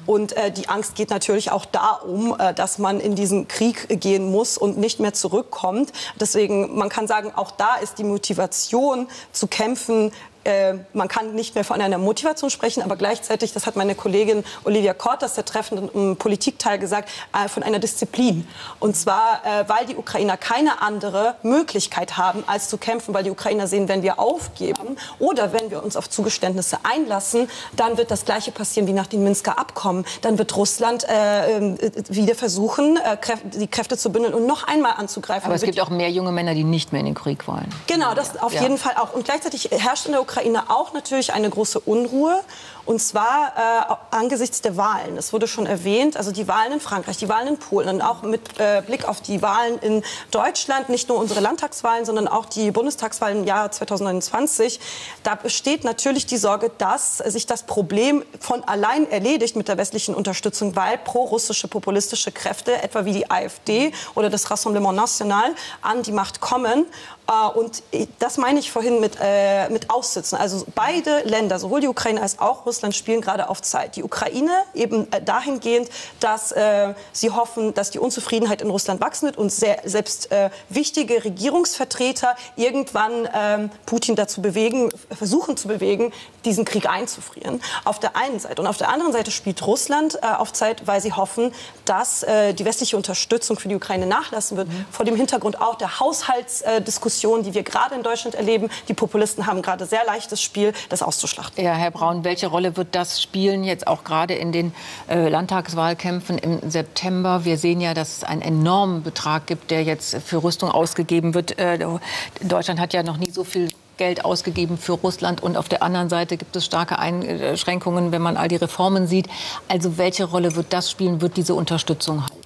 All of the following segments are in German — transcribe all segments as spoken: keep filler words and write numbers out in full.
Und äh, die Angst geht natürlich auch darum, äh, dass man in diesen Krieg gehen muss und nicht mehr zurückkommt. Deswegen, man kann sagen, auch da ist die Motivation zu kämpfen. Äh, man kann nicht mehr von einer Motivation sprechen, aber gleichzeitig, das hat meine Kollegin Olivia Kortas, der treffenden Politikteil, gesagt, äh, von einer Disziplin. Und zwar, äh, weil die Ukrainer keine andere Möglichkeit haben, als zu kämpfen, weil die Ukrainer sehen, wenn wir aufgeben oder wenn wir uns auf Zugeständnisse einlassen, dann wird das Gleiche passieren wie nach den Minsker Abkommen. Dann wird Russland äh, wieder versuchen, äh, die Kräfte zu bündeln und noch einmal anzugreifen. Aber es gibt auch mehr junge Männer, die nicht mehr in den Krieg wollen. Genau, das auf ja. jeden Fall auch. Und gleichzeitig herrscht in der Ukraine auch natürlich eine große Unruhe, und zwar äh, angesichts der Wahlen. Es wurde schon erwähnt, also die Wahlen in Frankreich, die Wahlen in Polen und auch mit äh, Blick auf die Wahlen in Deutschland, nicht nur unsere Landtagswahlen, sondern auch die Bundestagswahlen im Jahr zweitausendneunundzwanzig. Da besteht natürlich die Sorge, dass sich das Problem von allein erledigt mit der westlichen Unterstützung, weil pro-russische populistische Kräfte, etwa wie die AfD oder das Rassemblement National, an die Macht kommen. Und das meine ich vorhin mit, äh, mit Aussitzen. Also beide Länder, sowohl die Ukraine als auch Russland, spielen gerade auf Zeit. Die Ukraine eben äh, dahingehend, dass äh, sie hoffen, dass die Unzufriedenheit in Russland wachsen wird und sehr, selbst äh, wichtige Regierungsvertreter irgendwann äh, Putin dazu bewegen, versuchen zu bewegen, diesen Krieg einzufrieren. Auf der einen Seite. Und auf der anderen Seite spielt Russland äh, auf Zeit, weil sie hoffen, dass äh, die westliche Unterstützung für die Ukraine nachlassen wird. Mhm. Vor dem Hintergrund auch der Haushaltsdiskussion, die wir gerade in Deutschland erleben. Die Populisten haben gerade sehr leichtes Spiel, das auszuschlachten. Ja, Herr Braun, welche Rolle wird das spielen, jetzt auch gerade in den äh, Landtagswahlkämpfen im September? Wir sehen ja, dass es einen enormen Betrag gibt, der jetzt für Rüstung ausgegeben wird. Äh, Deutschland hat ja noch nie so viel Geld ausgegeben für Russland, und auf der anderen Seite gibt es starke Einschränkungen, wenn man all die Reformen sieht. Also welche Rolle wird das spielen, wird diese Unterstützung haben?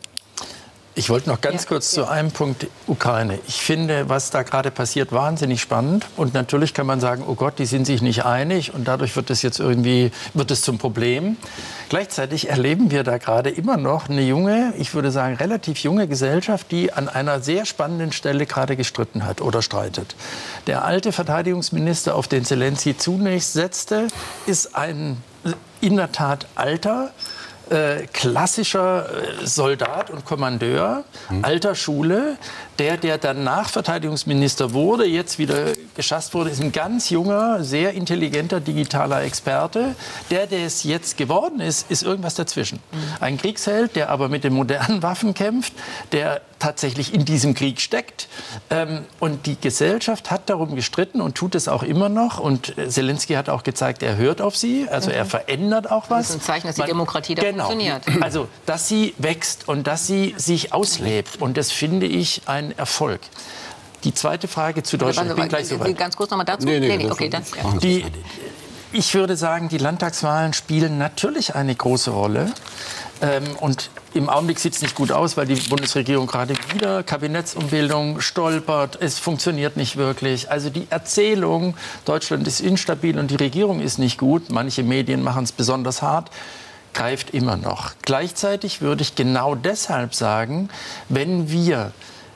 Ich wollte noch ganz ja, kurz ja. zu einem Punkt Ukraine. Ich finde, was da gerade passiert, wahnsinnig spannend. Und natürlich kann man sagen, oh Gott, die sind sich nicht einig und dadurch wird es jetzt irgendwie wird es zum Problem. Gleichzeitig erleben wir da gerade immer noch eine junge, ich würde sagen relativ junge Gesellschaft, die an einer sehr spannenden Stelle gerade gestritten hat oder streitet. Der alte Verteidigungsminister, auf den Zelensky zunächst setzte, ist ein in der Tat alter, Äh, klassischer äh, Soldat und Kommandeur, mhm. alter Schule, der, der danach Verteidigungsminister wurde, jetzt wieder geschasst wurde, ist ein ganz junger, sehr intelligenter, digitaler Experte. Der, der es jetzt geworden ist, ist irgendwas dazwischen. Mhm. Ein Kriegsheld, der aber mit den modernen Waffen kämpft, der tatsächlich in diesem Krieg steckt. Ähm, und die Gesellschaft hat darum gestritten und tut es auch immer noch. Und Zelensky hat auch gezeigt, er hört auf sie, also mhm. er verändert auch was. Das ist ein Zeichen, dass die Man, Demokratie da genau, funktioniert. Also, dass sie wächst und dass sie sich auslebt. Und das finde ich ein Erfolg. Die zweite Frage zu Deutschland. Ich bin gleich so weit. Ganz kurz noch mal dazu. Nee, nee, nee, okay, dann, ja. die, ich würde sagen, die Landtagswahlen spielen natürlich eine große Rolle. Ähm, und im Augenblick sieht es nicht gut aus, weil die Bundesregierung gerade wieder Kabinettsumbildung stolpert. Es funktioniert nicht wirklich. Also die Erzählung, Deutschland ist instabil und die Regierung ist nicht gut, manche Medien machen es besonders hart, greift immer noch. Gleichzeitig würde ich genau deshalb sagen, wenn wir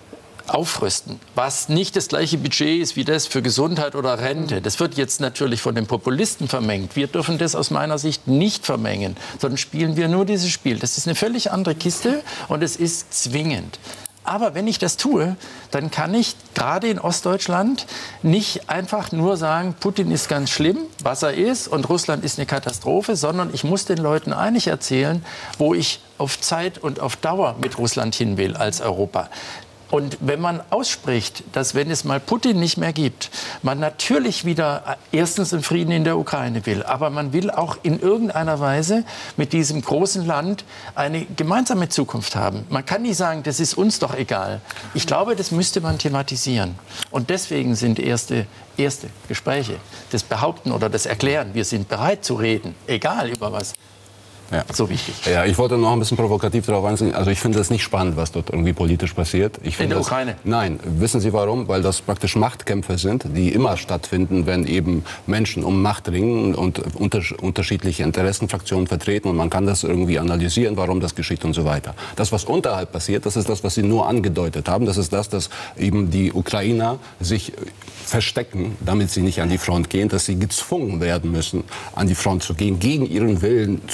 aufrüsten, was nicht das gleiche Budget ist wie das für Gesundheit oder Rente. Das wird jetzt natürlich von den Populisten vermengt. Wir dürfen das aus meiner Sicht nicht vermengen, sondern spielen wir nur dieses Spiel. Das ist eine völlig andere Kiste und es ist zwingend. Aber wenn ich das tue, dann kann ich gerade in Ostdeutschland nicht einfach nur sagen, Putin ist ganz schlimm, was er ist, und Russland ist eine Katastrophe, sondern ich muss den Leuten einig erzählen, wo ich auf Zeit und auf Dauer mit Russland hin will als Europa. Und wenn man ausspricht, dass wenn es mal Putin nicht mehr gibt, man natürlich wieder erstens einen Frieden in der Ukraine will, aber man will auch in irgendeiner Weise mit diesem großen Land eine gemeinsame Zukunft haben. Man kann nicht sagen, das ist uns doch egal. Ich glaube, das müsste man thematisieren. Und deswegen sind erste, erste Gespräche, das Behaupten oder das Erklären, wir sind bereit zu reden, egal über was. Ja. So wichtig. Ja, ich wollte noch ein bisschen provokativ darauf eingehen. Also ich finde es nicht spannend, was dort irgendwie politisch passiert. Ich in der das, Ukraine? Nein. Wissen Sie warum? Weil das praktisch Machtkämpfe sind, die immer stattfinden, wenn eben Menschen um Macht ringen und unter, unterschiedliche Interessenfraktionen vertreten. Und man kann das irgendwie analysieren, warum das geschieht und so weiter. Das, was unterhalb passiert, das ist das, was Sie nur angedeutet haben. Das ist das, dass eben die Ukrainer sich verstecken, damit sie nicht an die Front gehen, dass sie gezwungen werden müssen, an die Front zu gehen, gegen ihren Willen zu sterben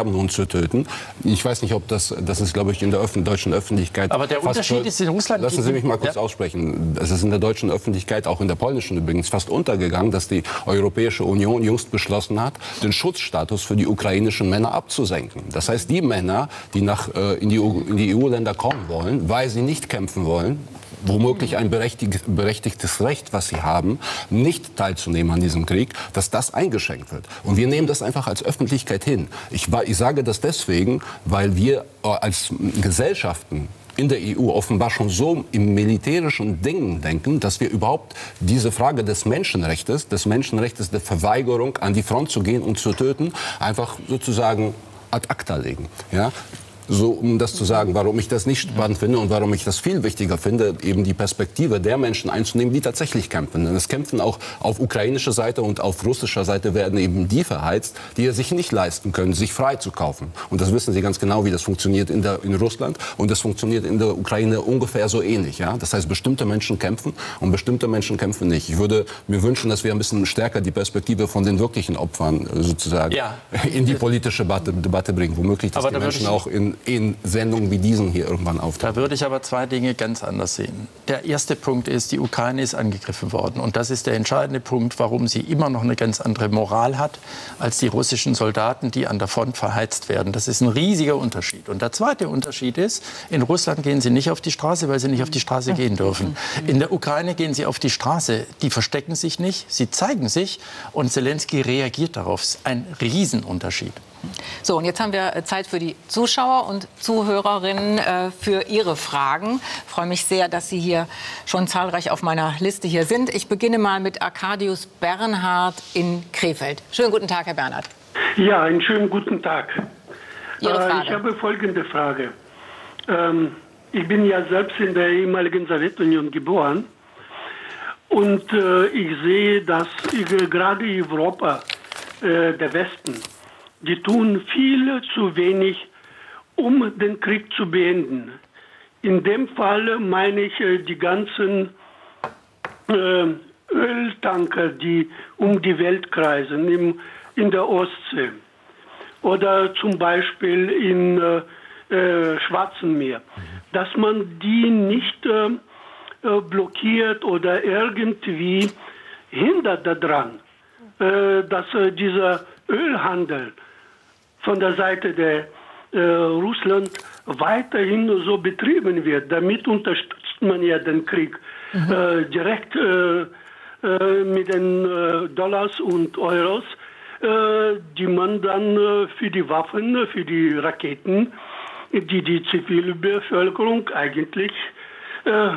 sterben und zu töten. Ich weiß nicht, ob das, das ist, glaube ich, in der Öffn deutschen Öffentlichkeit... Aber der Unterschied ist in Russland... Lassen Sie mich mal kurz ja. aussprechen. Es ist in der deutschen Öffentlichkeit, auch in der polnischen übrigens, fast untergegangen, dass die Europäische Union jüngst beschlossen hat, den Schutzstatus für die ukrainischen Männer abzusenken. Das heißt, die Männer, die nach, äh, in die, in die E U-Länder kommen wollen, weil sie nicht kämpfen wollen, womöglich ein berechtigt, berechtigtes Recht, was sie haben, nicht teilzunehmen an diesem Krieg, dass das eingeschränkt wird. Und wir nehmen das einfach als Öffentlichkeit hin. Ich, ich sage das deswegen, weil wir als Gesellschaften in der E U offenbar schon so im militärischen Dingen denken, dass wir überhaupt diese Frage des Menschenrechts, des Menschenrechts der Verweigerung, an die Front zu gehen und zu töten, einfach sozusagen ad acta legen. Ja? So, um das zu sagen, warum ich das nicht spannend finde und warum ich das viel wichtiger finde, eben die Perspektive der Menschen einzunehmen, die tatsächlich kämpfen. Denn es kämpfen auch auf ukrainischer Seite und auf russischer Seite werden eben die verheizt, die es sich nicht leisten können, sich frei zu kaufen. Und das wissen Sie ganz genau, wie das funktioniert in, der, in Russland. Und das funktioniert in der Ukraine ungefähr so ähnlich. Ja? Das heißt, bestimmte Menschen kämpfen und bestimmte Menschen kämpfen nicht. Ich würde mir wünschen, dass wir ein bisschen stärker die Perspektive von den wirklichen Opfern sozusagen ja. in die politische Debatte, Debatte bringen. Womöglich, dass aber die Menschen auch in in Sendungen wie diesen hier irgendwann auftauchen. Da würde ich aber zwei Dinge ganz anders sehen. Der erste Punkt ist, die Ukraine ist angegriffen worden. Und das ist der entscheidende Punkt, warum sie immer noch eine ganz andere Moral hat als die russischen Soldaten, die an der Front verheizt werden. Das ist ein riesiger Unterschied. Und der zweite Unterschied ist, in Russland gehen sie nicht auf die Straße, weil sie nicht auf die Straße gehen dürfen. In der Ukraine gehen sie auf die Straße. Die verstecken sich nicht, sie zeigen sich. Und Zelensky reagiert darauf. Das ist ein Riesenunterschied. So, und jetzt haben wir Zeit für die Zuschauer und Zuhörerinnen äh, für ihre Fragen. Ich freue mich sehr, dass Sie hier schon zahlreich auf meiner Liste hier sind. Ich beginne mal mit Arkadius Bernhard in Krefeld. Schönen guten Tag, Herr Bernhard. Ja, einen schönen guten Tag. Ihre Frage. Äh, ich habe folgende Frage. Ähm, ich bin ja selbst in der ehemaligen Sowjetunion geboren. Und äh, ich sehe, dass äh, gerade Europa, äh, der Westen, die tun viel zu wenig, um den Krieg zu beenden. In dem Fall meine ich äh, die ganzen äh, Öltanker, die um die Welt kreisen, im, in der Ostsee oder zum Beispiel im äh, äh, Schwarzen Meer, dass man die nicht äh, äh, blockiert oder irgendwie hindert daran, äh, dass äh, dieser Ölhandel von der Seite der äh, Russland weiterhin so betrieben wird. Damit unterstützt man ja den Krieg mhm. äh, direkt äh, äh, mit den äh, Dollars und Euros, äh, die man dann äh, für die Waffen, für die Raketen, die die Zivilbevölkerung eigentlich äh,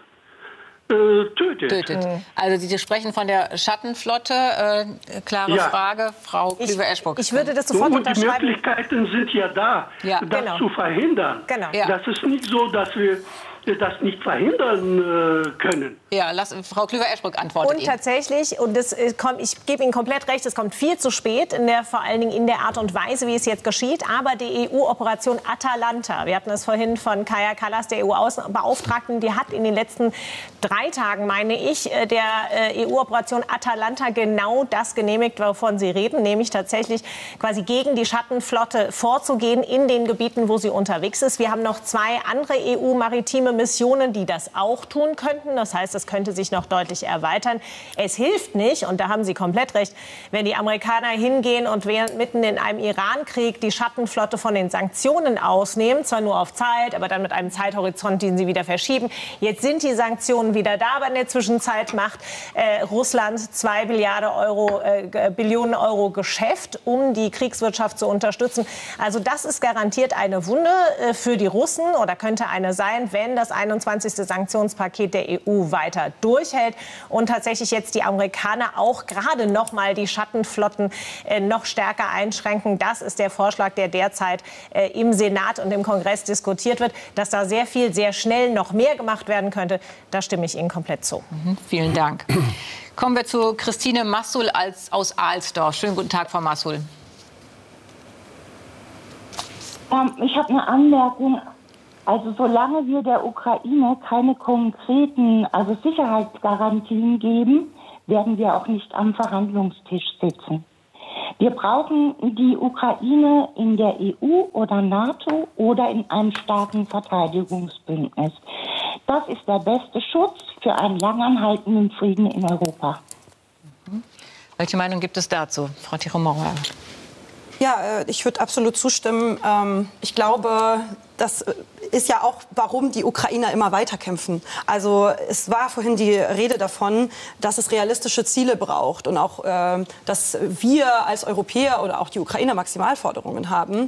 Tötet. Tötet. Also Sie sprechen von der Schattenflotte. Äh, klare ja. Frage, Frau Klüver-Eschbrock. Ich, ich würde das sofort so, unterschreiben. Die Möglichkeiten sind ja da, ja. das genau. zu verhindern. Genau. Ja. Das ist nicht so, dass wir das nicht verhindern äh, können. Ja, lass, Frau Klüver-Eschbrock antwortet Und Ihnen. tatsächlich, und das, äh, kommt, ich gebe Ihnen komplett recht, es kommt viel zu spät, in der, vor allen Dingen in der Art und Weise, wie es jetzt geschieht. Aber die E U-Operation Atalanta, wir hatten es vorhin von Kaja Kallas, der E U-Außenbeauftragten, die hat in den letzten drei Tagen, meine ich, der äh, E U-Operation Atalanta genau das genehmigt, wovon Sie reden, nämlich tatsächlich quasi gegen die Schattenflotte vorzugehen in den Gebieten, wo sie unterwegs ist. Wir haben noch zwei andere E U-maritime Missionen, die das auch tun könnten. Das heißt, es könnte sich noch deutlich erweitern. Es hilft nicht, und da haben Sie komplett recht, wenn die Amerikaner hingehen und während mitten in einem Irankrieg die Schattenflotte von den Sanktionen ausnehmen, zwar nur auf Zeit, aber dann mit einem Zeithorizont, den sie wieder verschieben. Jetzt sind die Sanktionen wieder da, aber in der Zwischenzeit macht äh, Russland zwei Billiarden Euro, äh, Billionen Euro Geschäft, um die Kriegswirtschaft zu unterstützen. Also das ist garantiert eine Wunde äh, für die Russen oder könnte eine sein, wenn das einundzwanzigste Sanktionspaket der E U weiter durchhält und tatsächlich jetzt die Amerikaner auch gerade noch mal die Schattenflotten äh, noch stärker einschränken. Das ist der Vorschlag, der derzeit äh, im Senat und im Kongress diskutiert wird. Dass da sehr viel, sehr schnell noch mehr gemacht werden könnte, da stimme ich Ihnen komplett zu. Mhm, vielen Dank. Kommen wir zu Christine Massul als, aus Alsdorf. Schönen guten Tag, Frau Massul. Ähm, ich habe eine Anmerkung. Also solange wir der Ukraine keine konkreten, also Sicherheitsgarantien geben, werden wir auch nicht am Verhandlungstisch sitzen. Wir brauchen die Ukraine in der E U oder NATO oder in einem starken Verteidigungsbündnis. Das ist der beste Schutz für einen langanhaltenden Frieden in Europa. Welche Meinung gibt es dazu, Frau Tiromora? Ja, ich würde absolut zustimmen. Ich glaube, das ist ja auch, warum die Ukrainer immer weiterkämpfen. Also es war vorhin die Rede davon, dass es realistische Ziele braucht und auch, dass wir als Europäer oder auch die Ukrainer Maximalforderungen haben.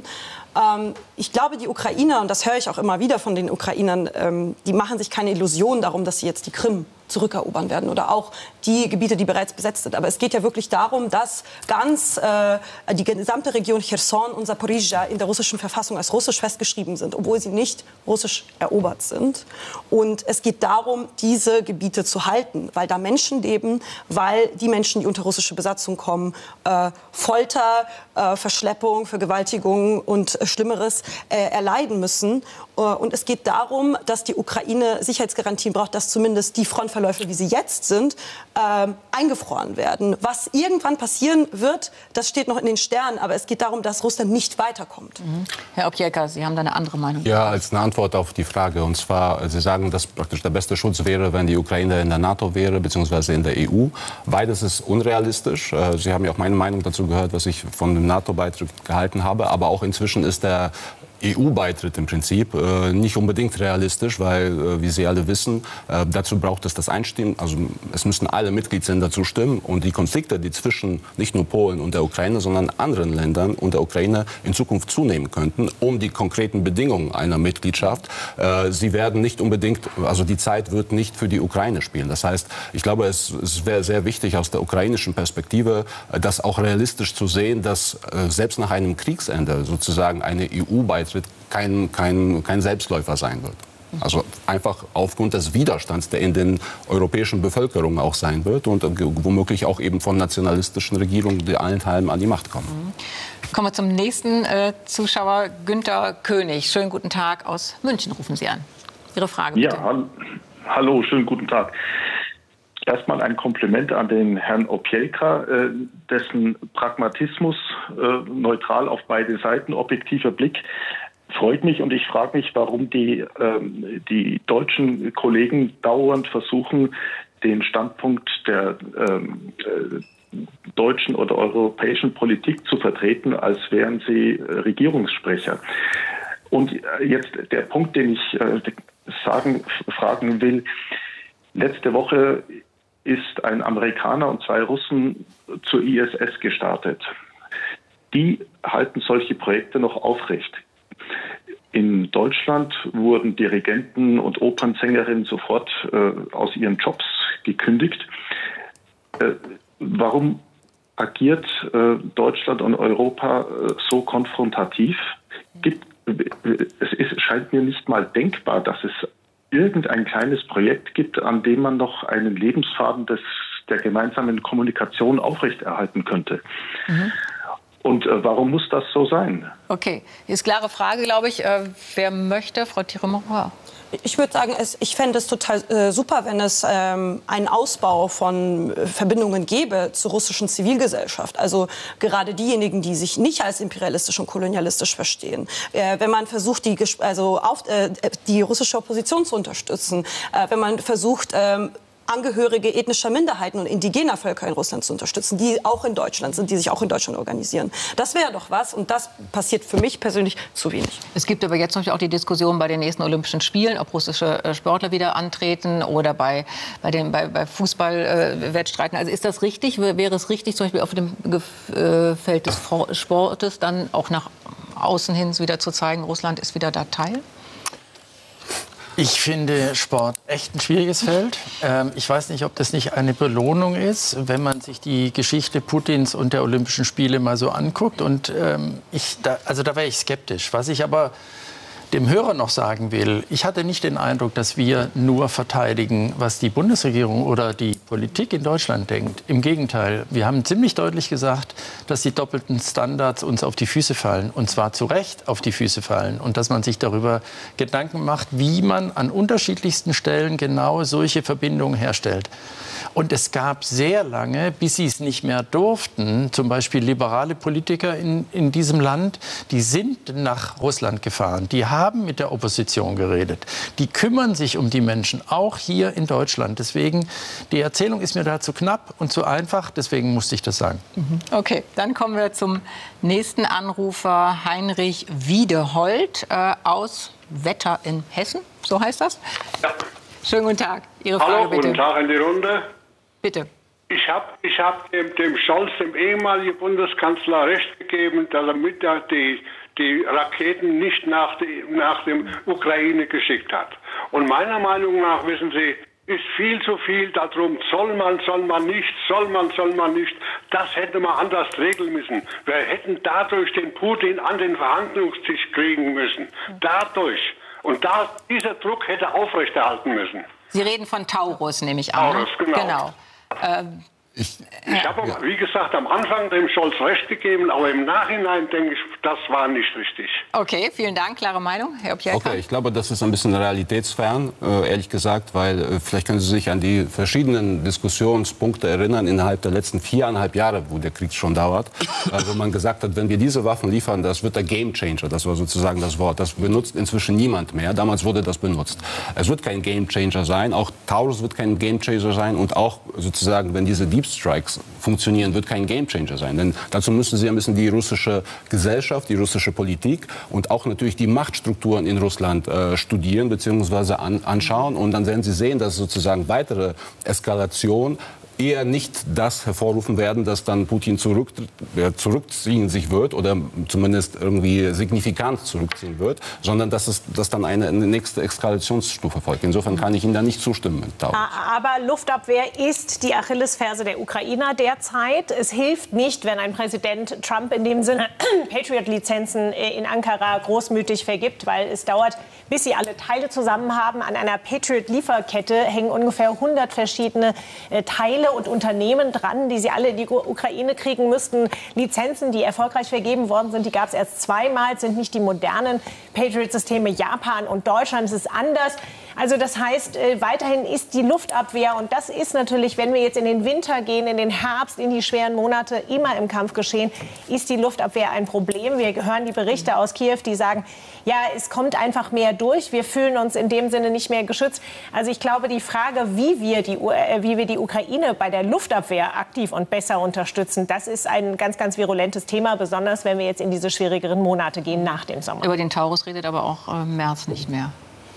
Ich glaube, die Ukrainer, und das höre ich auch immer wieder von den Ukrainern, die machen sich keine Illusionen darum, dass sie jetzt die Krim zurückerobern werden oder auch die Gebiete, die bereits besetzt sind. Aber es geht ja wirklich darum, dass ganz äh, die gesamte Region Cherson und Zaporizhzhia in der russischen Verfassung als russisch festgeschrieben sind, obwohl sie nicht russisch erobert sind. Und es geht darum, diese Gebiete zu halten, weil da Menschen leben, weil die Menschen, die unter russische Besatzung kommen, äh, Folter, äh, Verschleppung, Vergewaltigung und äh, Schlimmeres äh, erleiden müssen. Äh, und es geht darum, dass die Ukraine Sicherheitsgarantien braucht, dass zumindest die Frontverläufe, wie sie jetzt sind, äh, eingefroren werden. Was irgendwann passieren wird, das steht noch in den Sternen. Aber es geht darum, dass Russland nicht weiterkommt. Mhm. Herr Opjelka, Sie haben da eine andere Meinung. Ja, als eine Antwort auf die Frage. Und zwar, Sie sagen, dass praktisch der beste Schutz wäre, wenn die Ukraine in der NATO wäre, beziehungsweise in der E U. Beides ist unrealistisch. Sie haben ja auch meine Meinung dazu gehört, was ich von dem NATO-Beitritt gehalten habe. Aber auch inzwischen ist der E U-Beitritt im Prinzip äh, nicht unbedingt realistisch, weil, äh, wie Sie alle wissen, äh, dazu braucht es das Einstimmen, also es müssen alle Mitgliedsländer zustimmen und die Konflikte, die zwischen nicht nur Polen und der Ukraine, sondern anderen Ländern und der Ukraine in Zukunft zunehmen könnten, um die konkreten Bedingungen einer Mitgliedschaft, äh, sie werden nicht unbedingt, also die Zeit wird nicht für die Ukraine spielen. Das heißt, ich glaube, es, es wäre sehr wichtig aus der ukrainischen Perspektive, äh, das auch realistisch zu sehen, dass äh, selbst nach einem Kriegsende sozusagen eine E U-Beitritt kein, kein, kein Selbstläufer sein wird. Also einfach aufgrund des Widerstands, der in den europäischen Bevölkerungen auch sein wird und womöglich auch eben von nationalistischen Regierungen, die allenthalben an die Macht kommen. Kommen wir zum nächsten äh, Zuschauer, Günther König. Schönen guten Tag, aus München rufen Sie an. Ihre Frage bitte. Ja, hallo, schönen guten Tag. Erstmal ein Kompliment an den Herrn Opjelka, äh, dessen Pragmatismus, äh, neutral auf beide Seiten, objektiver Blick, freut mich. Und ich frage mich, warum die, ähm, die deutschen Kollegen dauernd versuchen, den Standpunkt der ähm, äh, deutschen oder europäischen Politik zu vertreten, als wären sie äh, Regierungssprecher. Und jetzt der Punkt, den ich äh, sagen, fragen will. Letzte Woche ist ein Amerikaner und zwei Russen zur I S S gestartet. Die halten solche Projekte noch aufrecht. In Deutschland wurden Dirigenten und Opernsängerinnen sofort äh, aus ihren Jobs gekündigt. Äh, warum agiert äh, Deutschland und Europa äh, so konfrontativ? Gibt, es ist, scheint mir nicht mal denkbar, dass es irgendein kleines Projekt gibt, an dem man noch einen Lebensfaden des, der gemeinsamen Kommunikation aufrechterhalten könnte. Mhm. Und äh, warum muss das so sein? Okay, ist klare Frage, glaube ich. Äh, wer möchte? Frau Tiromora? Ich würde sagen, es, ich fände es total äh, super, wenn es ähm, einen Ausbau von äh, Verbindungen gäbe zur russischen Zivilgesellschaft. Also gerade diejenigen, die sich nicht als imperialistisch und kolonialistisch verstehen. Äh, wenn man versucht, die, also auf, äh, die russische Opposition zu unterstützen. Äh, wenn man versucht, äh, Angehörige ethnischer Minderheiten und indigener Völker in Russland zu unterstützen, die auch in Deutschland sind, die sich auch in Deutschland organisieren. Das wäre doch was und das passiert für mich persönlich zu wenig. Es gibt aber jetzt natürlich auch die Diskussion bei den nächsten Olympischen Spielen, ob russische Sportler wieder antreten oder bei, bei, den, bei, bei Fußballwettstreiten. Äh, also ist das richtig? Wäre es richtig, zum Beispiel auf dem äh, Feld des Sportes dann auch nach außen hin wieder zu zeigen, Russland ist wieder da Teil? Ich finde Sport echt ein schwieriges Feld. Ähm, ich weiß nicht, ob das nicht eine Belohnung ist, wenn man sich die Geschichte Putins und der Olympischen Spiele mal so anguckt. Und ähm, ich, da, also da wäre ich skeptisch. Was ich aber dem Hörer noch sagen will, ich hatte nicht den Eindruck, dass wir nur verteidigen, was die Bundesregierung oder die Politik in Deutschland denkt. Im Gegenteil, wir haben ziemlich deutlich gesagt, dass die doppelten Standards uns auf die Füße fallen, und zwar zu Recht auf die Füße fallen, und dass man sich darüber Gedanken macht, wie man an unterschiedlichsten Stellen genau solche Verbindungen herstellt. Und es gab sehr lange, bis sie es nicht mehr durften, zum Beispiel liberale Politiker in, in diesem Land, die sind nach Russland gefahren, die haben mit der Opposition geredet, die kümmern sich um die Menschen, auch hier in Deutschland. Deswegen, die Erzählung ist mir da zu knapp und zu einfach, deswegen musste ich das sagen. Okay, dann kommen wir zum nächsten Anrufer, Heinrich Wiedehold äh, aus Wetter in Hessen, so heißt das? Ja. Schönen guten Tag, Ihre Frage Hallo, bitte. Guten Tag in die Runde. Bitte. Ich habe ich hab dem, dem Scholz, dem ehemaligen Bundeskanzler, recht gegeben, dass er mit der, die, die Raketen nicht nach, die, nach dem Ukraine geschickt hat. Und meiner Meinung nach, wissen Sie, ist viel zu viel darum, soll man, soll man nicht, soll man, soll man nicht. Das hätte man anders regeln müssen. Wir hätten dadurch den Putin an den Verhandlungstisch kriegen müssen. Dadurch. Und da, dieser Druck hätte aufrechterhalten müssen. Sie reden von Taurus, nehme ich an. Taurus, genau. genau. Ähm, Ich, ich habe, ja. wie gesagt, am Anfang dem Scholz recht gegeben, aber im Nachhinein denke ich, das war nicht richtig. Okay, vielen Dank. Klare Meinung, Herr Opjelka. Okay, ich glaube, das ist ein bisschen realitätsfern, äh, ehrlich gesagt, weil äh, vielleicht können Sie sich an die verschiedenen Diskussionspunkte erinnern innerhalb der letzten viereinhalb Jahre, wo der Krieg schon dauert, äh, wo man gesagt hat, wenn wir diese Waffen liefern, das wird der Gamechanger, das war sozusagen das Wort. Das benutzt inzwischen niemand mehr. Damals wurde das benutzt. Es wird kein Gamechanger sein, auch Taurus wird kein Gamechanger sein und auch sozusagen, wenn diese Deep Strikes funktionieren, wird kein Gamechanger sein. Denn dazu müssen Sie ein bisschen die russische Gesellschaft, die russische Politik und auch natürlich die Machtstrukturen in Russland äh, studieren bzw. An, anschauen. Und dann werden Sie sehen, dass sozusagen weitere Eskalation eher nicht das hervorrufen werden, dass dann Putin zurück, äh, zurückziehen sich wird oder zumindest irgendwie signifikant zurückziehen wird, sondern dass es dass dann eine, eine nächste Eskalationsstufe folgt. Insofern kann ich Ihnen da nicht zustimmen. Aber Luftabwehr ist die Achillesferse der Ukrainer derzeit. Es hilft nicht, wenn ein Präsident Trump in dem Sinne Patriot-Lizenzen in Ankara großmütig vergibt, weil es dauert, bis sie alle Teile zusammen haben. An einer Patriot-Lieferkette hängen ungefähr hundert verschiedene äh, Teile und Unternehmen dran, die sie alle in die Ukraine kriegen müssten. Lizenzen, die erfolgreich vergeben worden sind, die gab es erst zweimal, sind nicht die modernen Patriot-Systeme. Japan und Deutschland, es ist anders. Also das heißt, äh, weiterhin ist die Luftabwehr, und das ist natürlich, wenn wir jetzt in den Winter gehen, in den Herbst, in die schweren Monate, immer im Kampfgeschehen, ist die Luftabwehr ein Problem. Wir hören die Berichte aus Kiew, die sagen, ja, es kommt einfach mehr durch. Wir fühlen uns in dem Sinne nicht mehr geschützt. Also ich glaube, die Frage, wie wir die, äh, wie wir die Ukraine bei der Luftabwehr aktiv und besser unterstützen, das ist ein ganz, ganz virulentes Thema, besonders wenn wir jetzt in diese schwierigeren Monate gehen nach dem Sommer. Über den Taurus redet aber auch äh, Merz nicht mehr.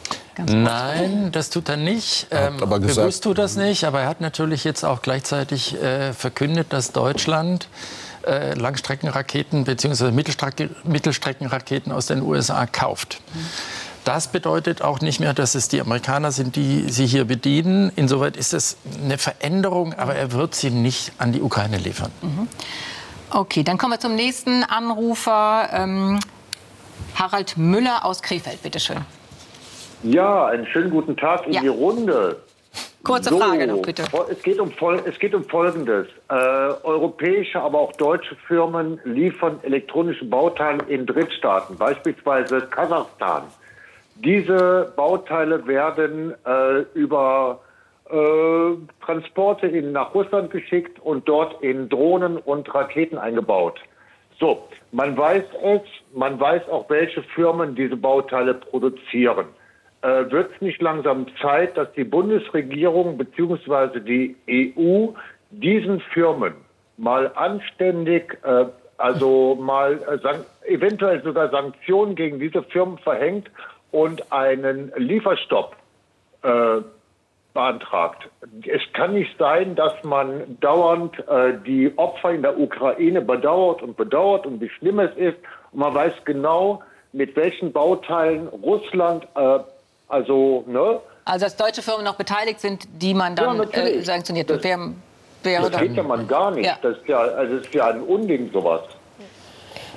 Nein, das tut er nicht. Ähm, aber gesagt, bewusst tut das nicht, aber er hat natürlich jetzt auch gleichzeitig äh, verkündet, dass Deutschland äh, Langstreckenraketen bzw. Mittelstrecke, Mittelstreckenraketen aus den U S A kauft. Mhm. Das bedeutet auch nicht mehr, dass es die Amerikaner sind, die sie hier bedienen. Insoweit ist es eine Veränderung, aber er wird sie nicht an die Ukraine liefern. Mhm. Okay, dann kommen wir zum nächsten Anrufer. Ähm, Harald Müller aus Krefeld, bitteschön. Ja, einen schönen guten Tag in ja. die Runde. Kurze so, Frage noch, bitte. Es geht um, es geht um Folgendes. Äh, europäische, aber auch deutsche Firmen liefern elektronische Bauteile in Drittstaaten, beispielsweise Kasachstan. Diese Bauteile werden äh, über äh, Transporte in, nach Russland geschickt und dort in Drohnen und Raketen eingebaut. So, man weiß es, man weiß auch, welche Firmen diese Bauteile produzieren. Äh, wird es nicht langsam Zeit, dass die Bundesregierung bzw. die E U diesen Firmen mal anständig, äh, also mal äh, eventuell sogar Sanktionen gegen diese Firmen verhängt und einen Lieferstopp äh, beantragt? Es kann nicht sein, dass man dauernd äh, die Opfer in der Ukraine bedauert und bedauert und wie schlimm es ist. Und man weiß genau, mit welchen Bauteilen Russland äh, Also, ne? Also, dass deutsche Firmen noch beteiligt sind, die man dann ja, äh, sanktioniert. Das, wäre, wäre das geht ja man gar nicht. Ja. Das ist ja, also das ist ja ein Unding, sowas.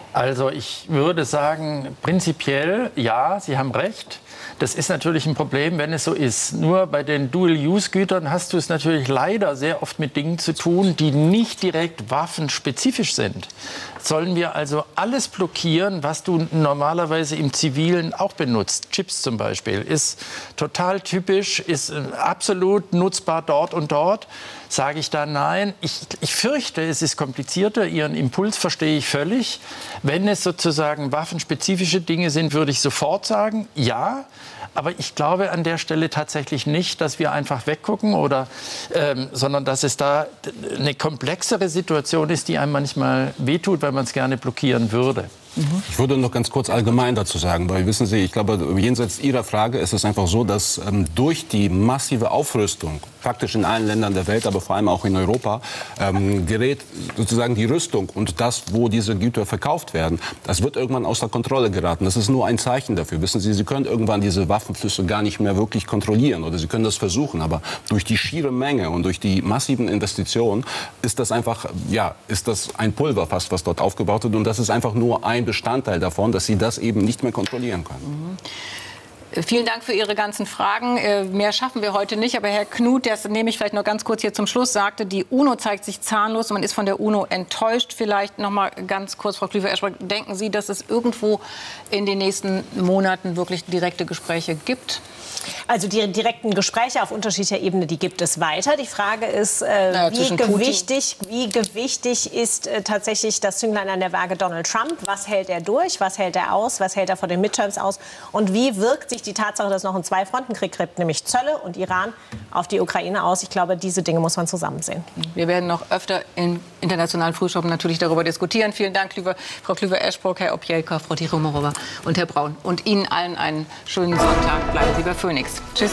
Also ich würde sagen, prinzipiell ja, Sie haben recht. Das ist natürlich ein Problem, wenn es so ist. Nur bei den Dual-Use-Gütern hast du es natürlich leider sehr oft mit Dingen zu tun, die nicht direkt waffenspezifisch sind. Sollen wir also alles blockieren, was du normalerweise im Zivilen auch benutzt? Chips zum Beispiel ist total typisch, ist absolut nutzbar dort und dort. Sage ich da nein? Ich, ich fürchte, es ist komplizierter. Ihren Impuls verstehe ich völlig. Wenn es sozusagen waffenspezifische Dinge sind, würde ich sofort sagen, ja. Aber ich glaube an der Stelle tatsächlich nicht, dass wir einfach weggucken, oder, ähm, sondern dass es da eine komplexere Situation ist, die einem manchmal wehtut, weil man es gerne blockieren würde. Ich würde noch ganz kurz allgemein dazu sagen, weil wissen Sie, ich glaube, jenseits Ihrer Frage ist es einfach so, dass ähm, durch die massive Aufrüstung, praktisch in allen Ländern der Welt, aber vor allem auch in Europa, ähm, gerät sozusagen die Rüstung und das, wo diese Güter verkauft werden, das wird irgendwann außer Kontrolle geraten. Das ist nur ein Zeichen dafür. Wissen Sie, Sie können irgendwann diese Waffenflüsse gar nicht mehr wirklich kontrollieren, oder Sie können das versuchen, aber durch die schiere Menge und durch die massiven Investitionen ist das einfach, ja, ist das ein Pulverfass, was dort aufgebaut wird, und das ist einfach nur ein Bestandteil davon, dass Sie das eben nicht mehr kontrollieren können. Mhm. Vielen Dank für Ihre ganzen Fragen. Äh, mehr schaffen wir heute nicht. Aber Herr Knut, das nehme ich vielleicht noch ganz kurz hier zum Schluss, sagte, die UNO zeigt sich zahnlos und man ist von der UNO enttäuscht. Vielleicht noch mal ganz kurz, Frau Klüver-Eschbrock, denken Sie, dass es irgendwo in den nächsten Monaten wirklich direkte Gespräche gibt? Also die direkten Gespräche auf unterschiedlicher Ebene, die gibt es weiter. Die Frage ist, äh, naja, wie, gewichtig, wie gewichtig ist äh, tatsächlich das Zünglein an der Waage Donald Trump? Was hält er durch? Was hält er aus? Was hält er vor den Midterms aus? Und wie wirkt sich die Tatsache, dass es noch einen Zwei-Fronten-Krieg gibt, nämlich Zölle und Iran, auf die Ukraine aus? Ich glaube, diese Dinge muss man zusammen sehen. Wir werden noch öfter im internationalen Frühschoppen natürlich darüber diskutieren. Vielen Dank, liebe Frau Klüver-Eschbrock, Herr Opjelka, Frau Tiromorova und Herr Braun. Und Ihnen allen einen schönen Sonntag. Bleiben Sie bei Phoenix. Tschüss.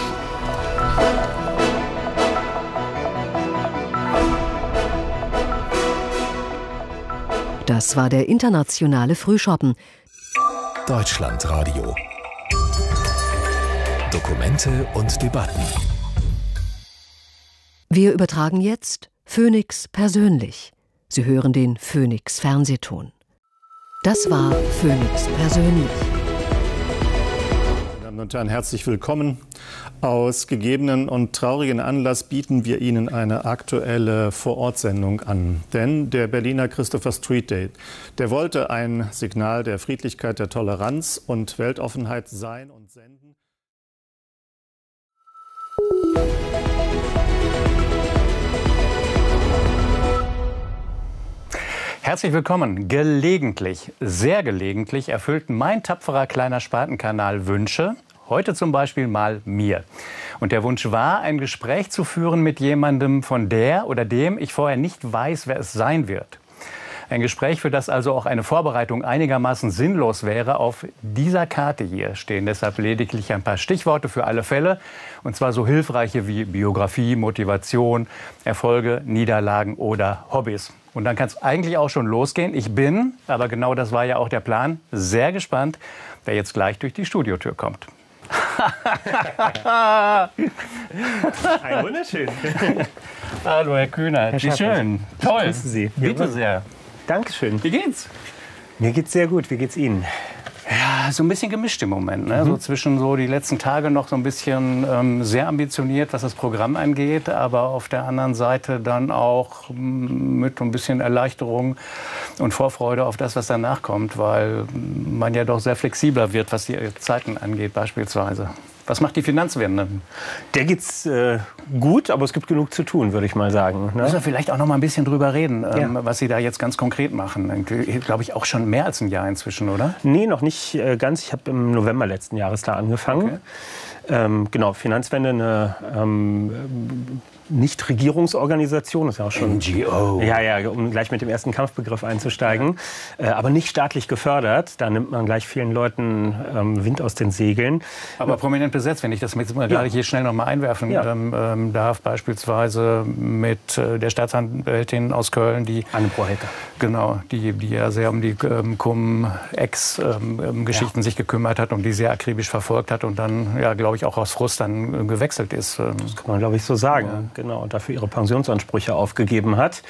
Das war der internationale Frühschoppen. Deutschlandradio. Dokumente und Debatten. Wir übertragen jetzt Phoenix persönlich. Sie hören den Phoenix Fernsehton. Das war Phoenix persönlich. Meine Damen und Herren, herzlich willkommen. Aus gegebenen und traurigen Anlass bieten wir Ihnen eine aktuelle Vorortsendung an. Denn der Berliner Christopher Street Day, der wollte ein Signal der Friedlichkeit, der Toleranz und Weltoffenheit sein und senden. Herzlich willkommen. Gelegentlich, sehr gelegentlich erfüllt mein tapferer kleiner Spatenkanal Wünsche. Heute zum Beispiel mal mir. Und der Wunsch war, ein Gespräch zu führen mit jemandem, von der oder dem ich vorher nicht weiß, wer es sein wird. Ein Gespräch, für das also auch eine Vorbereitung einigermaßen sinnlos wäre. Auf dieser Karte hier stehen deshalb lediglich ein paar Stichworte für alle Fälle. Und zwar so hilfreiche wie Biografie, Motivation, Erfolge, Niederlagen oder Hobbys. Und dann kann es eigentlich auch schon losgehen. Ich bin, aber genau das war ja auch der Plan, sehr gespannt, wer jetzt gleich durch die Studiotür kommt. Ein wunderschön. Hallo, Herr Kühner. Wie schön. Toll. Grüßen Sie. Bitte sehr. Dankeschön. Wie geht's? Mir geht's sehr gut. Wie geht's Ihnen? Ja, so ein bisschen gemischt im Moment. Ne? Mhm. So zwischen so die letzten Tage noch so ein bisschen ähm, sehr ambitioniert, was das Programm angeht. Aber auf der anderen Seite dann auch m, mit ein bisschen Erleichterung und Vorfreude auf das, was danach kommt. Weil man ja doch sehr flexibler wird, was die Zeiten angeht beispielsweise. Was macht die Finanzwende? Der geht's äh, gut, aber es gibt genug zu tun, würde ich mal sagen. Ne? Müssen wir vielleicht auch noch mal ein bisschen drüber reden, ähm, ja. was Sie da jetzt ganz konkret machen. Glaube ich auch schon mehr als ein Jahr inzwischen, oder? Nee, noch nicht äh, ganz. Ich habe im November letzten Jahres da angefangen. Okay. Ähm, genau, Finanzwende, eine ähm, Nichtregierungsorganisation, ist ja auch schon N G O. Ja, ja, um gleich mit dem ersten Kampfbegriff einzusteigen, ja. äh, aber nicht staatlich gefördert. Da nimmt man gleich vielen Leuten ähm, Wind aus den Segeln. Aber prominent besetzt, wenn ich das jetzt mal ja. gerade hier schnell noch mal einwerfen ja. ähm, ähm, darf, beispielsweise mit äh, der Staatsanwältin aus Köln, die Anne Prohecker. Genau, die, die ja sehr um die ähm, Cum-Ex-Geschichten ähm, ja. sich gekümmert hat und die sehr akribisch verfolgt hat und dann, ja, glaube ich, auch aus Frust dann äh, gewechselt ist. Das kann man, glaube ich, so sagen. Ja. Genau, und dafür ihre Pensionsansprüche aufgegeben hat.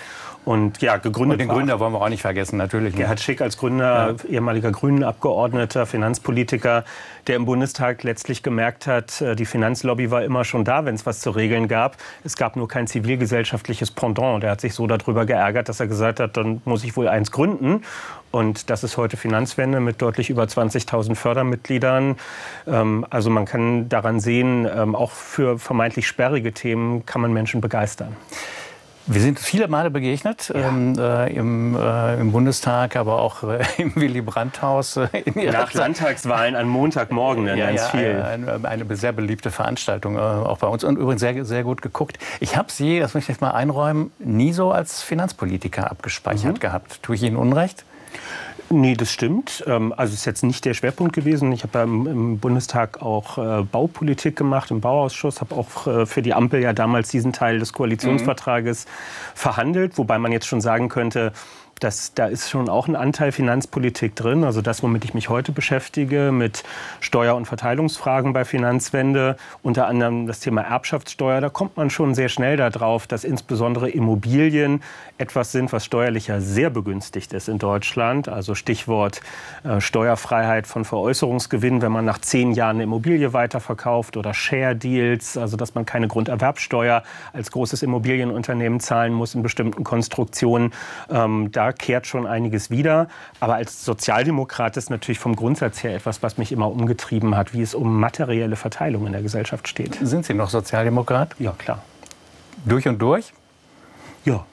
Und ja, gegründet. Und den Gründer wollen wir auch nicht vergessen, natürlich. Gerhard Schick als Gründer, ja. ehemaliger Grünen-Abgeordneter, Finanzpolitiker, der im Bundestag letztlich gemerkt hat, die Finanzlobby war immer schon da, wenn es was zu regeln gab. Es gab nur kein zivilgesellschaftliches Pendant. Und er hat sich so darüber geärgert, dass er gesagt hat, dann muss ich wohl eins gründen. Und das ist heute Finanzwende mit deutlich über zwanzigtausend Fördermitgliedern. Also man kann daran sehen, auch für vermeintlich sperrige Themen kann man Menschen begeistern. Wir sind viele Male begegnet, ja. ähm, äh, im, äh, im Bundestag, aber auch äh, im Willy-Brandt-Haus. Äh, Nach Landtagswahlen an Montagmorgen in ja, ganz ja, viel. Eine, eine sehr beliebte Veranstaltung, äh, auch bei uns. Und übrigens sehr, sehr gut geguckt. Ich habe Sie, das möchte ich jetzt mal einräumen, nie so als Finanzpolitiker abgespeichert mhm. gehabt. Tue ich Ihnen Unrecht? Nee, das stimmt. Also es ist jetzt nicht der Schwerpunkt gewesen. Ich habe ja im Bundestag auch Baupolitik gemacht, im Bauausschuss, habe auch für die Ampel ja damals diesen Teil des Koalitionsvertrages mhm. verhandelt, wobei man jetzt schon sagen könnte, dass da ist schon auch ein Anteil Finanzpolitik drin. Also das, womit ich mich heute beschäftige, mit Steuer- und Verteilungsfragen bei Finanzwende, unter anderem das Thema Erbschaftssteuer, da kommt man schon sehr schnell darauf, dass insbesondere Immobilien etwas sind, was steuerlich ja sehr begünstigt ist in Deutschland. Also Stichwort äh, Steuerfreiheit von Veräußerungsgewinn, wenn man nach zehn Jahren eine Immobilie weiterverkauft, oder Share Deals, also dass man keine Grunderwerbsteuer als großes Immobilienunternehmen zahlen muss in bestimmten Konstruktionen. Ähm, da kehrt schon einiges wieder. Aber als Sozialdemokrat ist natürlich vom Grundsatz her etwas, was mich immer umgetrieben hat, wie es um materielle Verteilung in der Gesellschaft steht. Sind Sie noch Sozialdemokrat? Ja, klar. Durch und durch? Ja.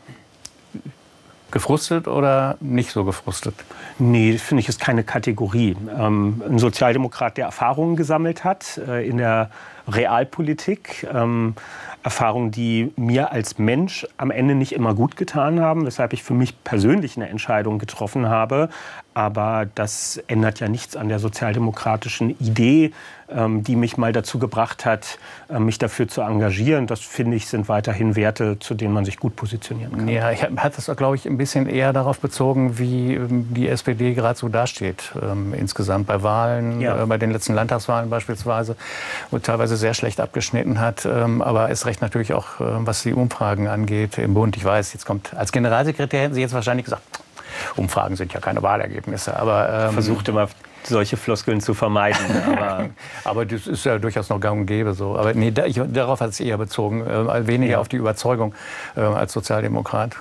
Gefrustet oder nicht so gefrustet? Nee, finde ich, ist keine Kategorie. Ähm, ein Sozialdemokrat, der Erfahrungen gesammelt hat äh, in der Realpolitik, ähm, Erfahrungen, die mir als Mensch am Ende nicht immer gut getan haben, weshalb ich für mich persönlich eine Entscheidung getroffen habe. Aber das ändert ja nichts an der sozialdemokratischen Idee, ähm, die mich mal dazu gebracht hat, äh, mich dafür zu engagieren. Das, finde ich, sind weiterhin Werte, zu denen man sich gut positionieren kann. Ja, ich habe das, glaube ich, ein bisschen eher darauf bezogen, wie ähm, die S P D gerade so dasteht. Ähm, insgesamt bei Wahlen, ja. äh, bei den letzten Landtagswahlen beispielsweise, wo teilweise sehr schlecht abgeschnitten hat. Ähm, aber es recht natürlich auch, äh, was die Umfragen angeht im Bund. Ich weiß, jetzt kommt als Generalsekretär, hätten Sie jetzt wahrscheinlich gesagt, Umfragen sind ja keine Wahlergebnisse. Aber ähm, versucht immer, solche Floskeln zu vermeiden. aber, aber das ist ja durchaus noch gang und gäbe so. Aber nee, da, ich, darauf hat es eher bezogen, äh, weniger ja. auf die Überzeugung äh, als Sozialdemokrat.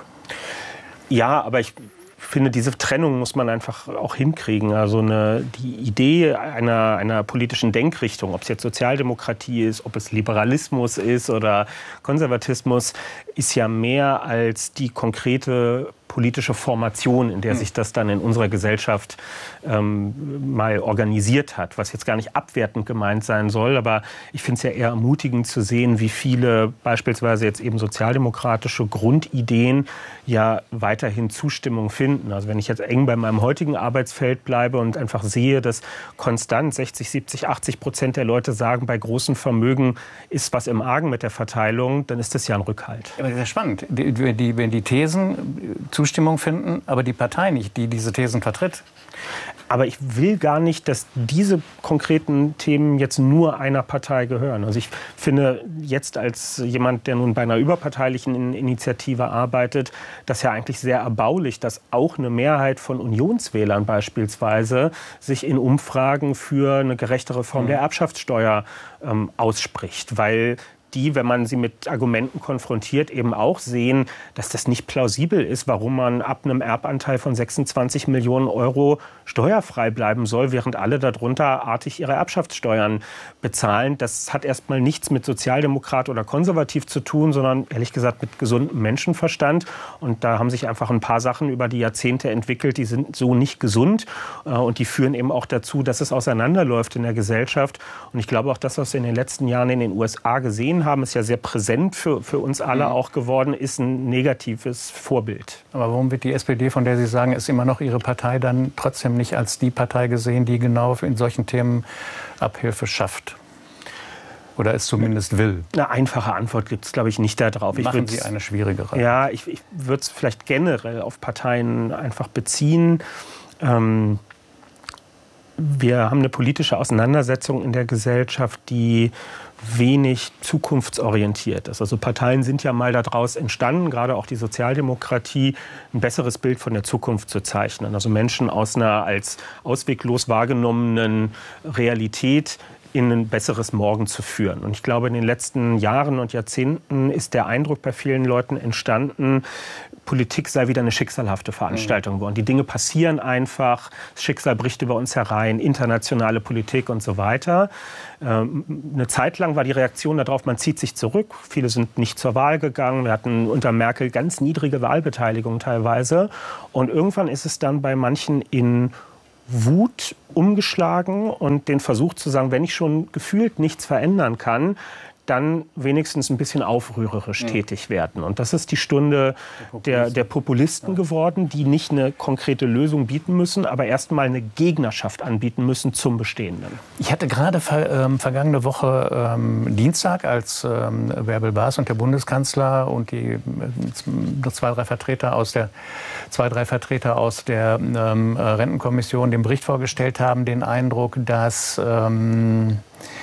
Ja, aber ich finde, diese Trennung muss man einfach auch hinkriegen. Also eine, die Idee einer, einer politischen Denkrichtung, ob es jetzt Sozialdemokratie ist, ob es Liberalismus ist oder Konservatismus, ist ja mehr als die konkrete politische Formation, in der sich das dann in unserer Gesellschaft ähm, mal organisiert hat, was jetzt gar nicht abwertend gemeint sein soll, aber ich finde es ja eher ermutigend zu sehen, wie viele beispielsweise jetzt eben sozialdemokratische Grundideen ja weiterhin Zustimmung finden. Also wenn ich jetzt eng bei meinem heutigen Arbeitsfeld bleibe und einfach sehe, dass konstant sechzig, siebzig, achtzig Prozent der Leute sagen, bei großen Vermögen ist was im Argen mit der Verteilung, dann ist das ja ein Rückhalt. Aber das ist ja spannend, die, die, wenn die Thesen Zustimmung finden, aber die Partei nicht, die diese Thesen vertritt. Aber ich will gar nicht, dass diese konkreten Themen jetzt nur einer Partei gehören. Also ich finde jetzt als jemand, der nun bei einer überparteilichen Initiative arbeitet, das ja eigentlich sehr erbaulich, dass auch eine Mehrheit von Unionswählern beispielsweise sich in Umfragen für eine gerechtere Form mhm. der Erbschaftssteuer ähm, ausspricht, weil die, wenn man sie mit Argumenten konfrontiert, eben auch sehen, dass das nicht plausibel ist, warum man ab einem Erbanteil von sechsundzwanzig Millionen Euro steuerfrei bleiben soll, während alle darunter artig ihre Erbschaftssteuern bezahlen. Das hat erstmal nichts mit Sozialdemokrat oder konservativ zu tun, sondern ehrlich gesagt mit gesundem Menschenverstand. Und da haben sich einfach ein paar Sachen über die Jahrzehnte entwickelt, die sind so nicht gesund. Und die führen eben auch dazu, dass es auseinanderläuft in der Gesellschaft. Und ich glaube auch, das, was wir in den letzten Jahren in den U S A gesehen haben, ist ja sehr präsent für, für uns alle mhm. auch geworden, ist ein negatives Vorbild. Aber warum wird die S P D, von der Sie sagen, ist immer noch Ihre Partei, dann trotzdem nicht als die Partei gesehen, die genau in solchen Themen Abhilfe schafft? Oder es zumindest will? Eine einfache Antwort gibt es, glaube ich, nicht darauf. Ich Machen Sie eine schwierigere. Ja, ich, ich würde es vielleicht generell auf Parteien einfach beziehen. Ähm, wir haben eine politische Auseinandersetzung in der Gesellschaft, die wenig zukunftsorientiert ist. Also Parteien sind ja mal daraus entstanden, gerade auch die Sozialdemokratie, ein besseres Bild von der Zukunft zu zeichnen. Also Menschen aus einer als ausweglos wahrgenommenen Realität in ein besseres Morgen zu führen. Und ich glaube, in den letzten Jahren und Jahrzehnten ist der Eindruck bei vielen Leuten entstanden, Politik sei wieder eine schicksalhafte Veranstaltung geworden. Die Dinge passieren einfach, das Schicksal bricht über uns herein, internationale Politik und so weiter. Ähm, eine Zeit lang war die Reaktion darauf, man zieht sich zurück. Viele sind nicht zur Wahl gegangen. Wir hatten unter Merkel ganz niedrige Wahlbeteiligung teilweise. Und irgendwann ist es dann bei manchen in Wut umgeschlagen und den Versuch zu sagen, wenn ich schon gefühlt nichts verändern kann, dann wenigstens ein bisschen aufrührerisch tätig werden. Und das ist die Stunde der, der Populisten geworden, die nicht eine konkrete Lösung bieten müssen, aber erst mal eine Gegnerschaft anbieten müssen zum Bestehenden. Ich hatte gerade ver, ähm, vergangene Woche ähm, Dienstag, als ähm, Bärbel Baas und der Bundeskanzler und die äh, zwei, drei Vertreter aus der, zwei, drei Vertreter aus der ähm, Rentenkommission den Bericht vorgestellt haben, den Eindruck, dass ähm,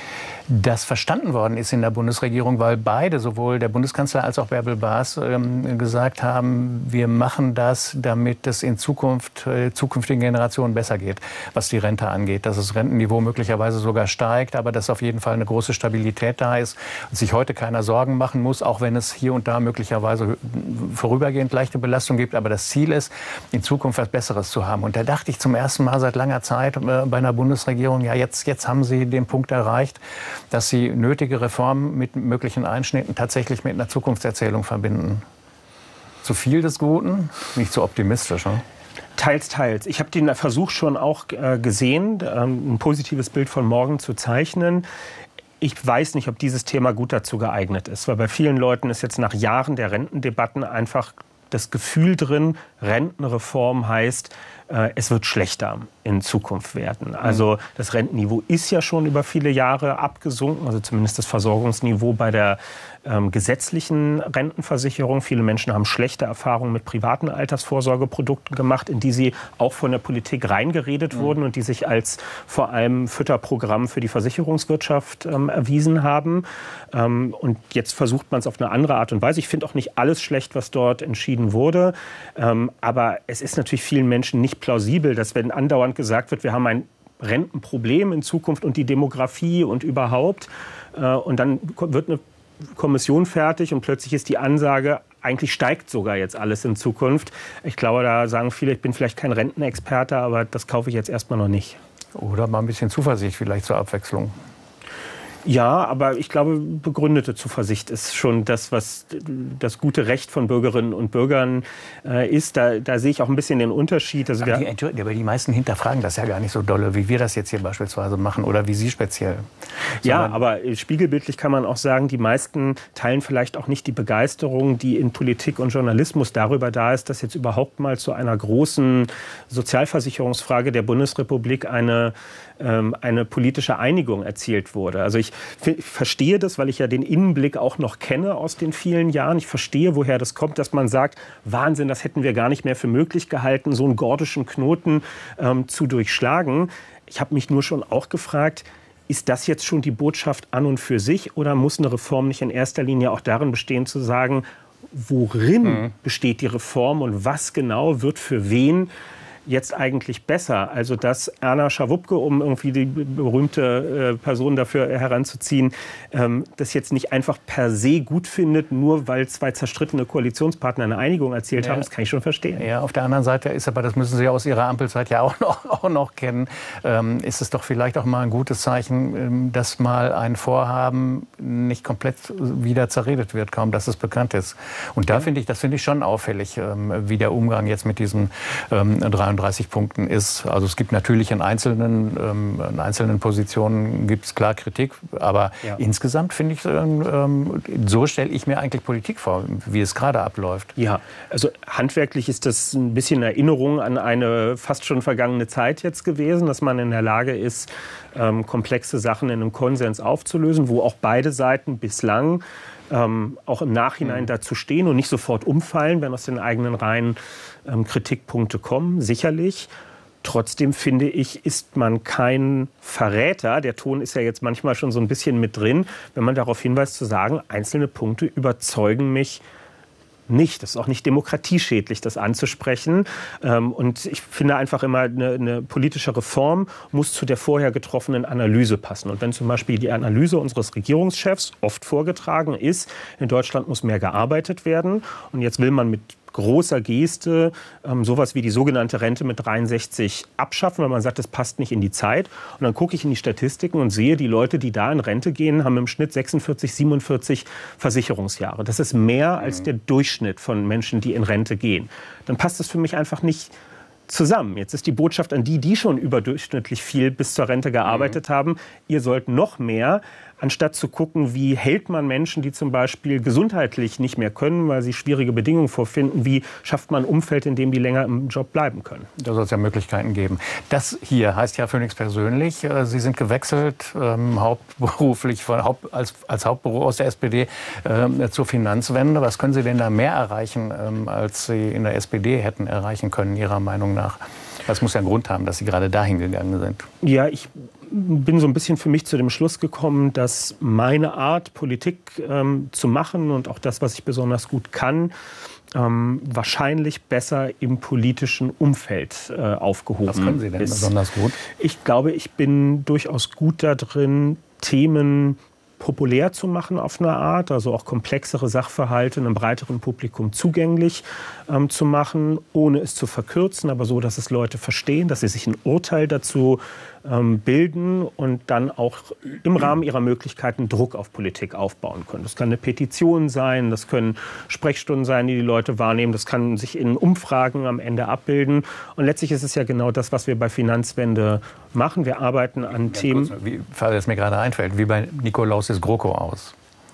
das verstanden worden ist in der Bundesregierung, weil beide, sowohl der Bundeskanzler als auch Bärbel Baas, ähm, gesagt haben, wir machen das, damit es in Zukunft, äh, zukünftigen Generationen besser geht, was die Rente angeht. Dass das Rentenniveau möglicherweise sogar steigt, aber dass auf jeden Fall eine große Stabilität da ist und sich heute keiner Sorgen machen muss, auch wenn es hier und da möglicherweise vorübergehend leichte Belastung gibt. Aber das Ziel ist, in Zukunft was Besseres zu haben. Und da dachte ich zum ersten Mal seit langer Zeit äh, bei einer Bundesregierung, ja, jetzt, jetzt haben sie den Punkt erreicht, dass sie nötige Reformen mit möglichen Einschnitten tatsächlich mit einer Zukunftserzählung verbinden. Zu viel des Guten? Nicht so optimistisch, ne? Teils, teils. Ich habe den Versuch schon auch äh, gesehen, ähm, ein positives Bild von morgen zu zeichnen. Ich weiß nicht, ob dieses Thema gut dazu geeignet ist, weil bei vielen Leuten ist jetzt nach Jahren der Rentendebatten einfach das Gefühl drin, Rentenreform heißt, äh, es wird schlechter in Zukunft werden. Also das Rentenniveau ist ja schon über viele Jahre abgesunken, also zumindest das Versorgungsniveau bei der ähm, gesetzlichen Rentenversicherung. Viele Menschen haben schlechte Erfahrungen mit privaten Altersvorsorgeprodukten gemacht, in die sie auch von der Politik reingeredet mhm. wurden und die sich als vor allem Fütterprogramm für die Versicherungswirtschaft ähm, erwiesen haben. Ähm, und jetzt versucht man es auf eine andere Art und Weise. Ich finde auch nicht alles schlecht, was dort entschieden wurde. Ähm, aber es ist natürlich vielen Menschen nicht plausibel, dass wenn andauernd gesagt wird, wir haben ein Rentenproblem in Zukunft und die Demografie und überhaupt. Äh, und dann wird eine Kommission fertig und plötzlich ist die Ansage, eigentlich steigt sogar jetzt alles in Zukunft. Ich glaube, da sagen viele, ich bin vielleicht kein Rentenexperte, aber das kaufe ich jetzt erstmal noch nicht. Oder mal ein bisschen Zuversicht vielleicht zur Abwechslung. Ja, aber ich glaube, begründete Zuversicht ist schon das, was das gute Recht von Bürgerinnen und Bürgern äh, ist. Da, da sehe ich auch ein bisschen den Unterschied. Also aber, die, aber die meisten hinterfragen das ja gar nicht so dolle, wie wir das jetzt hier beispielsweise machen oder wie Sie speziell. Ja, aber spiegelbildlich kann man auch sagen, die meisten teilen vielleicht auch nicht die Begeisterung, die in Politik und Journalismus darüber da ist, dass jetzt überhaupt mal zu einer großen Sozialversicherungsfrage der Bundesrepublik eine eine politische Einigung erzielt wurde. Also ich, ich verstehe das, weil ich ja den Innenblick auch noch kenne aus den vielen Jahren. Ich verstehe, woher das kommt, dass man sagt, Wahnsinn, das hätten wir gar nicht mehr für möglich gehalten, so einen gordischen Knoten ähm, zu durchschlagen. Ich habe mich nur schon auch gefragt, ist das jetzt schon die Botschaft an und für sich oder muss eine Reform nicht in erster Linie auch darin bestehen, zu sagen, worin mhm. besteht die Reform und was genau wird für wen jetzt eigentlich besser? Also dass Erna Schawupke, um irgendwie die berühmte äh, Person dafür heranzuziehen, ähm, das jetzt nicht einfach per se gut findet, nur weil zwei zerstrittene Koalitionspartner eine Einigung erzielt ja. haben, das kann ich schon verstehen. Ja, auf der anderen Seite ist aber, das müssen Sie aus Ihrer Ampelzeit ja auch noch, auch noch kennen, ähm, ist es doch vielleicht auch mal ein gutes Zeichen, ähm, dass mal ein Vorhaben nicht komplett wieder zerredet wird, kaum dass es bekannt ist. Und da ja. finde ich, das finde ich schon auffällig, ähm, wie der Umgang jetzt mit diesen ähm, dreiunddreißig Punkten ist. Also es gibt natürlich in einzelnen, ähm, in einzelnen Positionen gibt es klar Kritik, aber ja. insgesamt finde ich, ähm, so stelle ich mir eigentlich Politik vor, wie es gerade abläuft. Ja, also handwerklich ist das ein bisschen Erinnerung an eine fast schon vergangene Zeit jetzt gewesen, dass man in der Lage ist, ähm, komplexe Sachen in einem Konsens aufzulösen, wo auch beide Seiten bislang Ähm, auch im Nachhinein mhm. dazu stehen und nicht sofort umfallen, wenn aus den eigenen Reihen ähm, Kritikpunkte kommen, sicherlich. Trotzdem finde ich, ist man kein Verräter. Der Ton ist ja jetzt manchmal schon so ein bisschen mit drin, wenn man darauf hinweist zu sagen, einzelne Punkte überzeugen mich nicht. Das ist auch nicht demokratieschädlich, das anzusprechen. Und ich finde einfach immer, eine, eine politische Reform muss zu der vorher getroffenen Analyse passen. Und wenn zum Beispiel die Analyse unseres Regierungschefs oft vorgetragen ist, in Deutschland muss mehr gearbeitet werden und jetzt will man mit großer Geste ähm, sowas wie die sogenannte Rente mit dreiundsechzig abschaffen, weil man sagt, das passt nicht in die Zeit. Und dann gucke ich in die Statistiken und sehe, die Leute, die da in Rente gehen, haben im Schnitt sechsundvierzig, siebenundvierzig Versicherungsjahre. Das ist mehr als der Durchschnitt von Menschen, die in Rente gehen. Dann passt das für mich einfach nicht zusammen. Jetzt ist die Botschaft an die, die schon überdurchschnittlich viel bis zur Rente gearbeitet mhm. haben, ihr sollt noch mehr, anstatt zu gucken, wie hält man Menschen, die zum Beispiel gesundheitlich nicht mehr können, weil sie schwierige Bedingungen vorfinden, wie schafft man ein Umfeld, in dem die länger im Job bleiben können. Da soll es ja Möglichkeiten geben. Das hier heißt ja Phoenix persönlich. Sie sind gewechselt, ähm, hauptberuflich von, Haupt, als, als Hauptberuf aus der S P D äh, zur Finanzwende. Was können Sie denn da mehr erreichen, ähm, als Sie in der S P D hätten erreichen können, Ihrer Meinung nach? Das muss ja einen Grund haben, dass Sie gerade dahin gegangen sind. Ja, ich bin so ein bisschen für mich zu dem Schluss gekommen, dass meine Art, Politik ähm, zu machen und auch das, was ich besonders gut kann, ähm, wahrscheinlich besser im politischen Umfeld äh, aufgehoben ist. Was können Sie denn ist. besonders gut? Ich glaube, ich bin durchaus gut da drin, Themen populär zu machen auf eine Art, also auch komplexere Sachverhalte einem breiteren Publikum zugänglich ähm, zu machen, ohne es zu verkürzen, aber so, dass es Leute verstehen, dass sie sich ein Urteil dazu ähm, bilden und dann auch im Rahmen ihrer Möglichkeiten Druck auf Politik aufbauen können. Das kann eine Petition sein, das können Sprechstunden sein, die die Leute wahrnehmen, das kann sich in Umfragen am Ende abbilden. Und letztlich ist es ja genau das, was wir bei Finanzwende machen. Wir arbeiten an Ganz Themen... Kurz, wie es mir gerade einfällt, wie bei Nikolaus ist GroKo aus?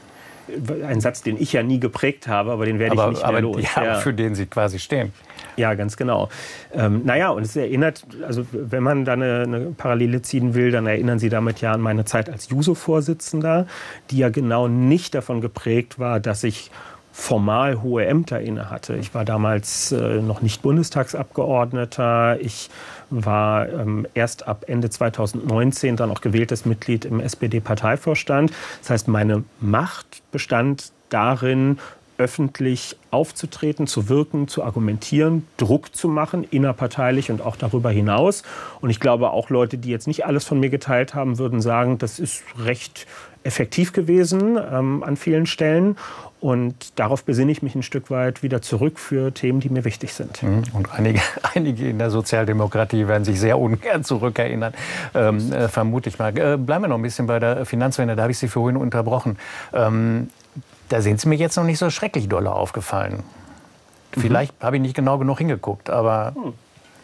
Ein Satz, den ich ja nie geprägt habe, aber den werde ich aber, nicht mehr aber, los. Ja, ja. Für den Sie quasi stehen. Ja, ganz genau. Ähm, naja, und es erinnert, also wenn man da eine, eine Parallele ziehen will, dann erinnern Sie damit ja an meine Zeit als Juso-Vorsitzender, die ja genau nicht davon geprägt war, dass ich formal hohe Ämter inne hatte. Ich war damals äh, noch nicht Bundestagsabgeordneter. Ich war ähm, erst ab Ende zweitausendneunzehn dann auch gewähltes Mitglied im S P D-Parteivorstand. Das heißt, meine Macht bestand darin, öffentlich aufzutreten, zu wirken, zu argumentieren, Druck zu machen, innerparteilich und auch darüber hinaus. Und ich glaube, auch Leute, die jetzt nicht alles von mir geteilt haben, würden sagen, das ist recht effektiv gewesen ähm, an vielen Stellen. Und darauf besinne ich mich ein Stück weit wieder zurück für Themen, die mir wichtig sind. Und einige, einige in der Sozialdemokratie werden sich sehr ungern zurückerinnern, ähm, äh, vermute ich mal. Äh, bleiben wir noch ein bisschen bei der Finanzwende, da habe ich Sie vorhin unterbrochen. Ähm, da sind Sie mir jetzt noch nicht so schrecklich doll aufgefallen. Vielleicht mhm. habe ich nicht genau genug hingeguckt, aber... Hm.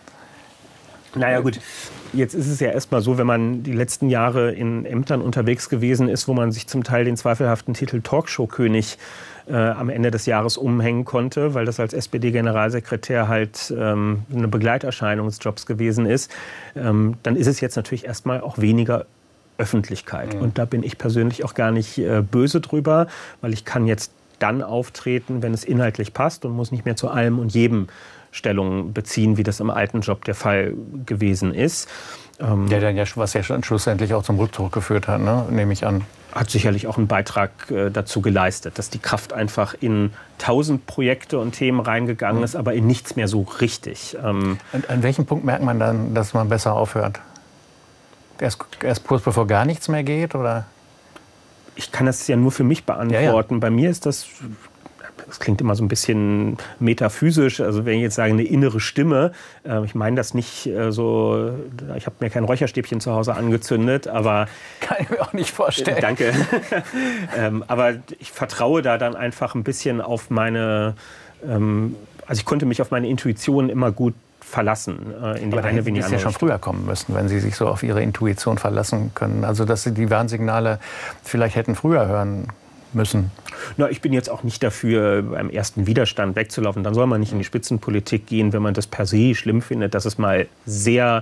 Naja gut, jetzt ist es ja erstmal so, wenn man die letzten Jahre in Ämtern unterwegs gewesen ist, wo man sich zum Teil den zweifelhaften Titel Talkshow-König äh, am Ende des Jahres umhängen konnte, weil das als S P D-Generalsekretär halt ähm, eine Begleiterscheinung des Jobs gewesen ist, ähm, dann ist es jetzt natürlich erstmal auch weniger Öffentlichkeit. Mhm. Und da bin ich persönlich auch gar nicht äh, böse drüber, weil ich kann jetzt dann auftreten, wenn es inhaltlich passt und muss nicht mehr zu allem und jedem Stellung beziehen, wie das im alten Job der Fall gewesen ist. Ähm, ja, dann ja, was ja schlussendlich auch zum Rückzug geführt hat, ne? Nehme ich an. Hat sicherlich auch einen Beitrag äh, dazu geleistet, dass die Kraft einfach in tausend Projekte und Themen reingegangen mhm. ist, aber in nichts mehr so richtig. Ähm, an, an welchem Punkt merkt man dann, dass man besser aufhört? Erst, erst kurz bevor gar nichts mehr geht, oder? Ich kann das ja nur für mich beantworten. Ja, ja. Bei mir ist das... Das klingt immer so ein bisschen metaphysisch, also wenn ich jetzt sage, eine innere Stimme, äh, ich meine das nicht äh, so, ich habe mir kein Räucherstäbchen zu Hause angezündet, aber... Kann ich mir auch nicht vorstellen. Äh, danke. ähm, aber ich vertraue da dann einfach ein bisschen auf meine, ähm, also ich konnte mich auf meine Intuition immer gut verlassen. Äh, in die aber eine wie in die andere. Das ja schon früher kommen müssen, wenn Sie sich so auf Ihre Intuition verlassen können. Also dass Sie die Warnsignale vielleicht hätten früher hören müssen. Na, ich bin jetzt auch nicht dafür, beim ersten Widerstand wegzulaufen. Dann soll man nicht in die Spitzenpolitik gehen, wenn man das per se schlimm findet, dass es mal sehr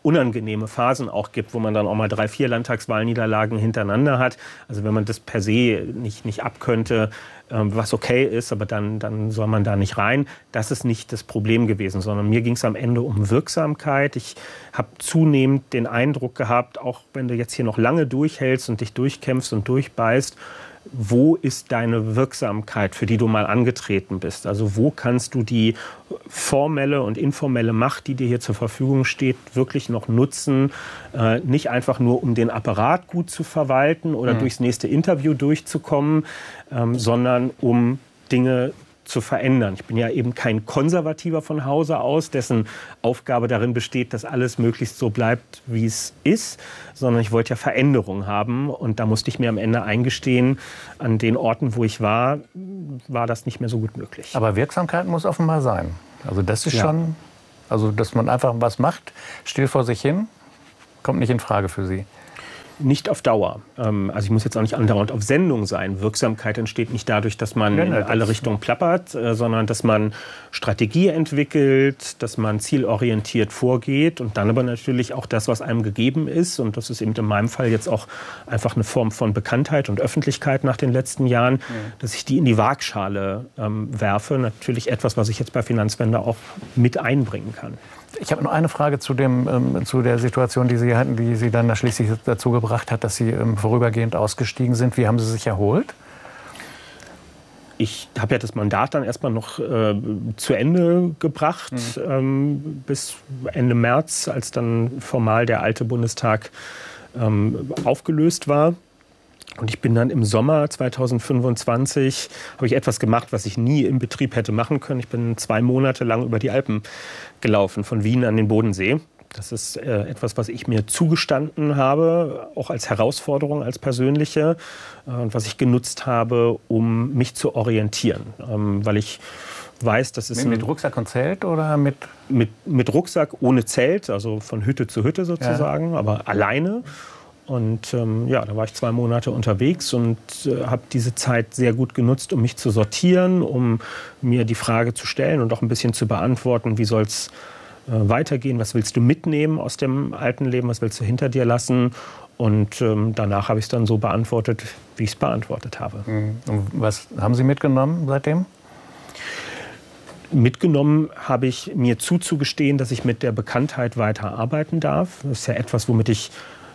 unangenehme Phasen auch gibt, wo man dann auch mal drei, vier Landtagswahlniederlagen hintereinander hat. Also wenn man das per se nicht, nicht abkönnte, ähm, was okay ist, aber dann, dann soll man da nicht rein. Das ist nicht das Problem gewesen, sondern mir ging es am Ende um Wirksamkeit. Ich habe zunehmend den Eindruck gehabt, auch wenn du jetzt hier noch lange durchhältst und dich durchkämpfst und durchbeißt, wo ist deine Wirksamkeit, für die du mal angetreten bist? Also wo kannst du die formelle und informelle Macht, die dir hier zur Verfügung steht, wirklich noch nutzen? Äh, nicht einfach nur, um den Apparat gut zu verwalten oder mhm. durchs nächste Interview durchzukommen, ähm, sondern um Dinge zu verändern. Ich bin ja eben kein Konservativer von Hause aus, dessen Aufgabe darin besteht, dass alles möglichst so bleibt, wie es ist, sondern ich wollte ja Veränderung haben und da musste ich mir am Ende eingestehen, an den Orten, wo ich war, war das nicht mehr so gut möglich. Aber Wirksamkeit muss offenbar sein. Also das ist ja. schon, also dass man einfach was macht, still vor sich hin, kommt nicht in Frage für Sie. Nicht auf Dauer. Also ich muss jetzt auch nicht andauernd auf Sendung sein. Wirksamkeit entsteht nicht dadurch, dass man in alle Richtungen plappert, sondern dass man Strategie entwickelt, dass man zielorientiert vorgeht und dann aber natürlich auch das, was einem gegeben ist. Und das ist eben in meinem Fall jetzt auch einfach eine Form von Bekanntheit und Öffentlichkeit nach den letzten Jahren, ja. dass ich die in die Waagschale ähm, werfe. Natürlich etwas, was ich jetzt bei Finanzwende auch mit einbringen kann. Ich habe noch eine Frage zu, dem, ähm, zu der Situation, die Sie hatten, die Sie dann schließlich dazu gebracht hat, dass Sie ähm, vorübergehend ausgestiegen sind. Wie haben Sie sich erholt? Ich habe ja das Mandat dann erstmal noch äh, zu Ende gebracht, mhm. ähm, bis Ende März, als dann formal der alte Bundestag ähm, aufgelöst war. Und ich bin dann im Sommer zweitausendfünfundzwanzig, habe ich etwas gemacht, was ich nie im Betrieb hätte machen können. Ich bin zwei Monate lang über die Alpen gelaufen, von Wien an den Bodensee. Das ist äh, etwas, was ich mir zugestanden habe, auch als Herausforderung, als persönliche, äh, und was ich genutzt habe, um mich zu orientieren. Ähm, weil ich weiß, das ist mit, mit Rucksack und Zelt oder mit? Mit, mit Rucksack ohne Zelt, also von Hütte zu Hütte sozusagen, ja. aber alleine. Und ähm, ja, da war ich zwei Monate unterwegs und äh, habe diese Zeit sehr gut genutzt, um mich zu sortieren, um mir die Frage zu stellen und auch ein bisschen zu beantworten, wie soll es äh, weitergehen, was willst du mitnehmen aus dem alten Leben, was willst du hinter dir lassen? Und ähm, danach habe ich es dann so beantwortet, wie ich es beantwortet habe. Und was haben Sie mitgenommen seitdem? Mitgenommen habe ich mir zuzugestehen, dass ich mit der Bekanntheit weiter arbeiten darf. Das ist ja etwas, womit ich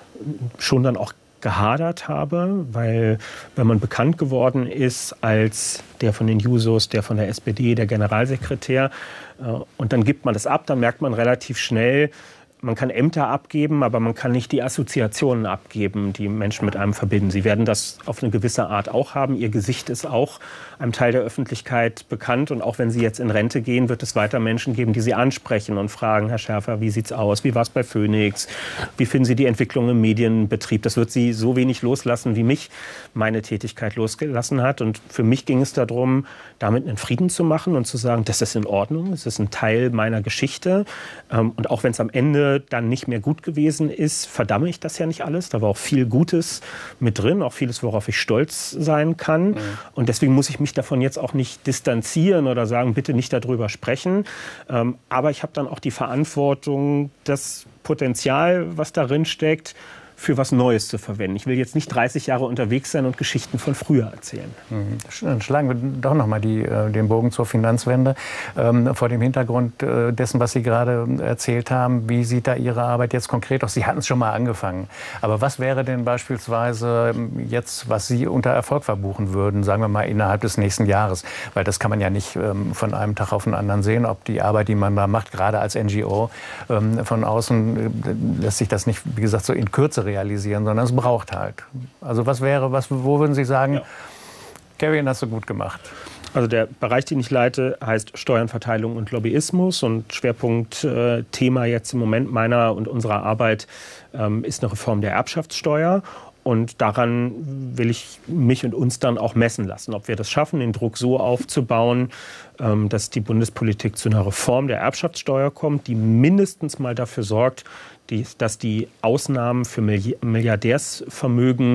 schon dann auch gehadert habe, weil wenn man bekannt geworden ist als der von den Jusos, der von der S P D, der Generalsekretär, äh, und dann gibt man das ab, dann merkt man relativ schnell, man kann Ämter abgeben, aber man kann nicht die Assoziationen abgeben, die Menschen mit einem verbinden. Sie werden das auf eine gewisse Art auch haben. Ihr Gesicht ist auch einem Teil der Öffentlichkeit bekannt. Und auch wenn Sie jetzt in Rente gehen, wird es weiter Menschen geben, die Sie ansprechen und fragen, Herr Schärfer, wie sieht's aus? Wie war es bei Phoenix? Wie finden Sie die Entwicklung im Medienbetrieb? Das wird Sie so wenig loslassen, wie mich meine Tätigkeit losgelassen hat. Und für mich ging es darum, damit einen Frieden zu machen und zu sagen, das ist in Ordnung, das ist ein Teil meiner Geschichte. Und auch wenn es am Ende dann nicht mehr gut gewesen ist, verdamme ich das ja nicht alles. Da war auch viel Gutes mit drin, auch vieles, worauf ich stolz sein kann. Mhm. Und deswegen muss ich mich davon jetzt auch nicht distanzieren oder sagen, bitte nicht darüber sprechen. Ähm, aber ich habe dann auch die Verantwortung, das Potenzial, was darin steckt, für was Neues zu verwenden. Ich will jetzt nicht dreißig Jahre unterwegs sein und Geschichten von früher erzählen. Mhm. Dann schlagen wir doch noch mal die, den Bogen zur Finanzwende. Ähm, vor dem Hintergrund äh, dessen, was Sie gerade erzählt haben, wie sieht da Ihre Arbeit jetzt konkret aus? Sie hatten es schon mal angefangen. Aber was wäre denn beispielsweise jetzt, was Sie unter Erfolg verbuchen würden, sagen wir mal innerhalb des nächsten Jahres? Weil das kann man ja nicht ähm, von einem Tag auf den anderen sehen, ob die Arbeit, die man da macht, gerade als N G O, ähm, von außen äh, lässt sich das nicht, wie gesagt, so in Kürze realisieren, sondern es braucht halt. Also was wäre, was, wo würden Sie sagen, ja. Kevin, hast du gut gemacht? Also der Bereich, den ich leite, heißt Steuern, Verteilung und Lobbyismus und Schwerpunktthema äh, jetzt im Moment meiner und unserer Arbeit ähm, ist eine Reform der Erbschaftssteuer. Und daran will ich mich und uns dann auch messen lassen, ob wir das schaffen, den Druck so aufzubauen, dass die Bundespolitik zu einer Reform der Erbschaftssteuer kommt, die mindestens mal dafür sorgt, dass die Ausnahmen für Milliardärsvermögen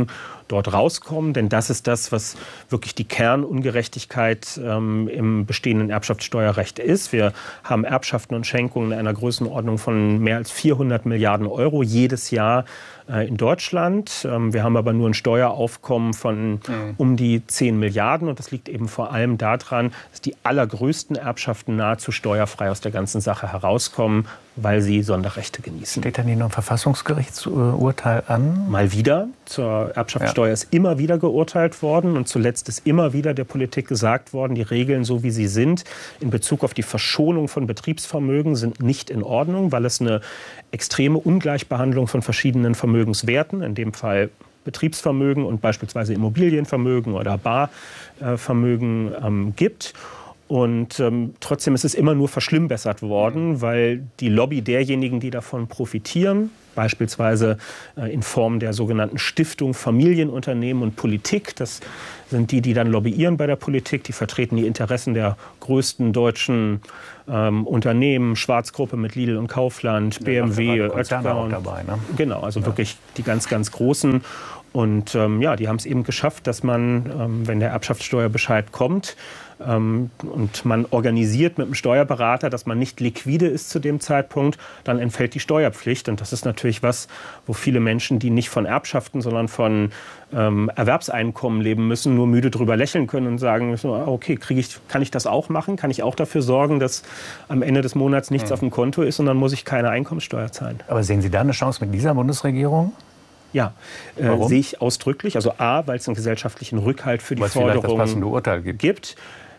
dort rauskommen. Denn das ist das, was wirklich die Kernungerechtigkeit ähm, im bestehenden Erbschaftssteuerrecht ist. Wir haben Erbschaften und Schenkungen in einer Größenordnung von mehr als vierhundert Milliarden Euro jedes Jahr äh, in Deutschland. Ähm, wir haben aber nur ein Steueraufkommen von mhm. um die zehn Milliarden. Und das liegt eben vor allem daran, dass die allergrößten Erbschaften nahezu steuerfrei aus der ganzen Sache herauskommen, weil sie Sonderrechte genießen. Steht dann hier noch ein Verfassungsgerichtsurteil an? Mal wieder. Zur Erbschaftssteuer ja. ist immer wieder geurteilt worden. Und zuletzt ist immer wieder der Politik gesagt worden, die Regeln, so wie sie sind, in Bezug auf die Verschonung von Betriebsvermögen sind nicht in Ordnung, weil es eine extreme Ungleichbehandlung von verschiedenen Vermögenswerten, in dem Fall Betriebsvermögen und beispielsweise Immobilienvermögen oder Barvermögen ähm, gibt. Und ähm, trotzdem ist es immer nur verschlimmbessert worden, weil die Lobby derjenigen, die davon profitieren, beispielsweise äh, in Form der sogenannten Stiftung Familienunternehmen und Politik, das sind die, die dann lobbyieren bei der Politik, die vertreten die Interessen der größten deutschen ähm, Unternehmen, Schwarzgruppe mit Lidl und Kaufland, ja, B M W, Oetker auch dabei, ne? Genau, also ja. wirklich die ganz, ganz großen. Und ähm, ja, die haben es eben geschafft, dass man, ähm, wenn der Erbschaftssteuerbescheid kommt, ähm, und man organisiert mit dem Steuerberater, dass man nicht liquide ist zu dem Zeitpunkt, dann entfällt die Steuerpflicht. Und das ist natürlich was, wo viele Menschen, die nicht von Erbschaften, sondern von ähm, Erwerbseinkommen leben müssen, nur müde drüber lächeln können und sagen, okay, kriege ich, kann ich das auch machen? Kann ich auch dafür sorgen, dass am Ende des Monats nichts mhm. auf dem Konto ist und dann muss ich keine Einkommensteuer zahlen? Aber sehen Sie da eine Chance mit dieser Bundesregierung? Ja, äh, sehe ich ausdrücklich. Also A, weil es einen gesellschaftlichen Rückhalt für die Weil's Forderung das passende Urteil gibt. gibt.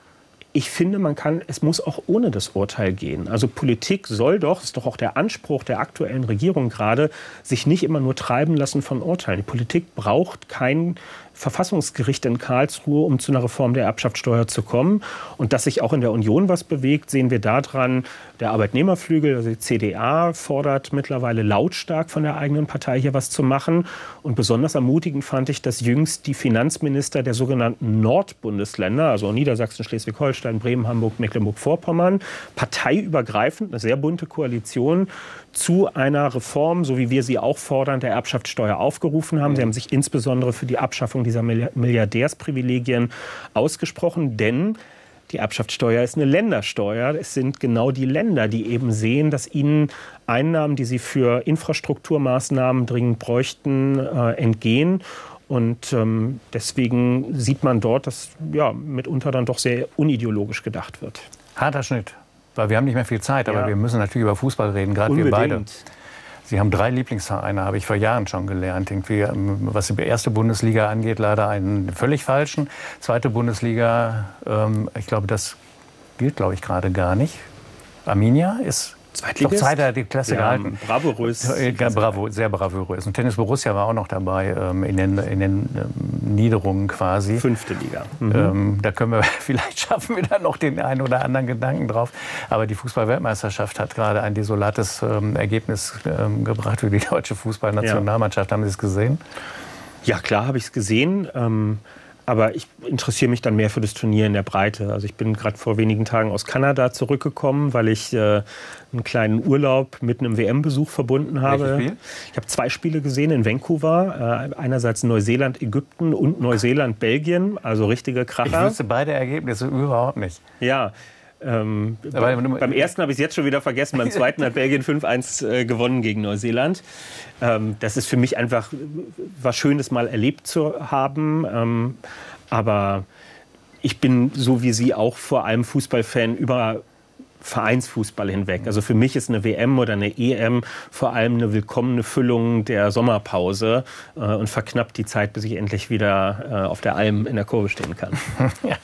Ich finde, man kann, es muss auch ohne das Urteil gehen. Also Politik soll doch, ist doch auch der Anspruch der aktuellen Regierung gerade, sich nicht immer nur treiben lassen von Urteilen. Die Politik braucht kein Verfassungsgericht in Karlsruhe, um zu einer Reform der Erbschaftssteuer zu kommen. Und dass sich auch in der Union was bewegt, sehen wir daran, der Arbeitnehmerflügel, also die C D A, fordert mittlerweile lautstark von der eigenen Partei hier was zu machen. Und besonders ermutigend fand ich, dass jüngst die Finanzminister der sogenannten Nordbundesländer, also Niedersachsen, Schleswig-Holstein, Bremen, Hamburg, Mecklenburg-Vorpommern, parteiübergreifend, eine sehr bunte Koalition, zu einer Reform, so wie wir sie auch fordern, der Erbschaftssteuer aufgerufen haben. Sie haben sich insbesondere für die Abschaffung dieser Milliardärsprivilegien ausgesprochen, denn die Erbschaftssteuer ist eine Ländersteuer. Es sind genau die Länder, die eben sehen, dass ihnen Einnahmen, die sie für Infrastrukturmaßnahmen dringend bräuchten, äh, entgehen. Und ähm, deswegen sieht man dort, dass ja, mitunter dann doch sehr unideologisch gedacht wird. Harter Schnitt. Weil wir haben nicht mehr viel Zeit, aber ja. wir müssen natürlich über Fußball reden, gerade wir beide. Sie haben drei Lieblingsvereine, habe ich vor Jahren schon gelernt. Irgendwie, was die erste Bundesliga angeht, leider einen völlig falschen. Zweite Bundesliga, ähm, ich glaube, das gilt, glaube ich, gerade gar nicht. Arminia ist doch zweiter die Klasse ja, gehalten. Bravourös. Ja, bravo, sehr bravourös. Und Tennis Borussia war auch noch dabei ähm, in den, in den ähm, Niederungen quasi. Fünfte Liga. Mhm. Ähm, da können wir vielleicht schaffen wir dann noch den einen oder anderen Gedanken drauf. Aber die Fußball-Weltmeisterschaft hat gerade ein desolates ähm, Ergebnis ähm, gebracht für die deutsche Fußballnationalmannschaft. Ja. Haben Sie es gesehen? Ja, klar habe ich es gesehen. Ähm Aber ich interessiere mich dann mehr für das Turnier in der Breite. Also ich bin gerade vor wenigen Tagen aus Kanada zurückgekommen, weil ich äh, einen kleinen Urlaub mit einem W M-Besuch verbunden habe. Welches Spiel? Ich habe zwei Spiele gesehen in Vancouver. Äh, einerseits Neuseeland, Ägypten und Neuseeland, Belgien. Also richtige Kracher. Ich wüsste beide Ergebnisse überhaupt nicht. Ja. Ähm, bei, beim ersten habe ich es jetzt schon wieder vergessen. Beim zweiten hat Belgien fünf eins äh, gewonnen gegen Neuseeland. Ähm, das ist für mich einfach was Schönes, mal erlebt zu haben. Ähm, aber ich bin, so wie Sie, auch vor allem Fußballfan über Vereinsfußball hinweg. Also für mich ist eine W M oder eine E M vor allem eine willkommene Füllung der Sommerpause äh, und verknappt die Zeit, bis ich endlich wieder äh, auf der Alm in der Kurve stehen kann. Ja.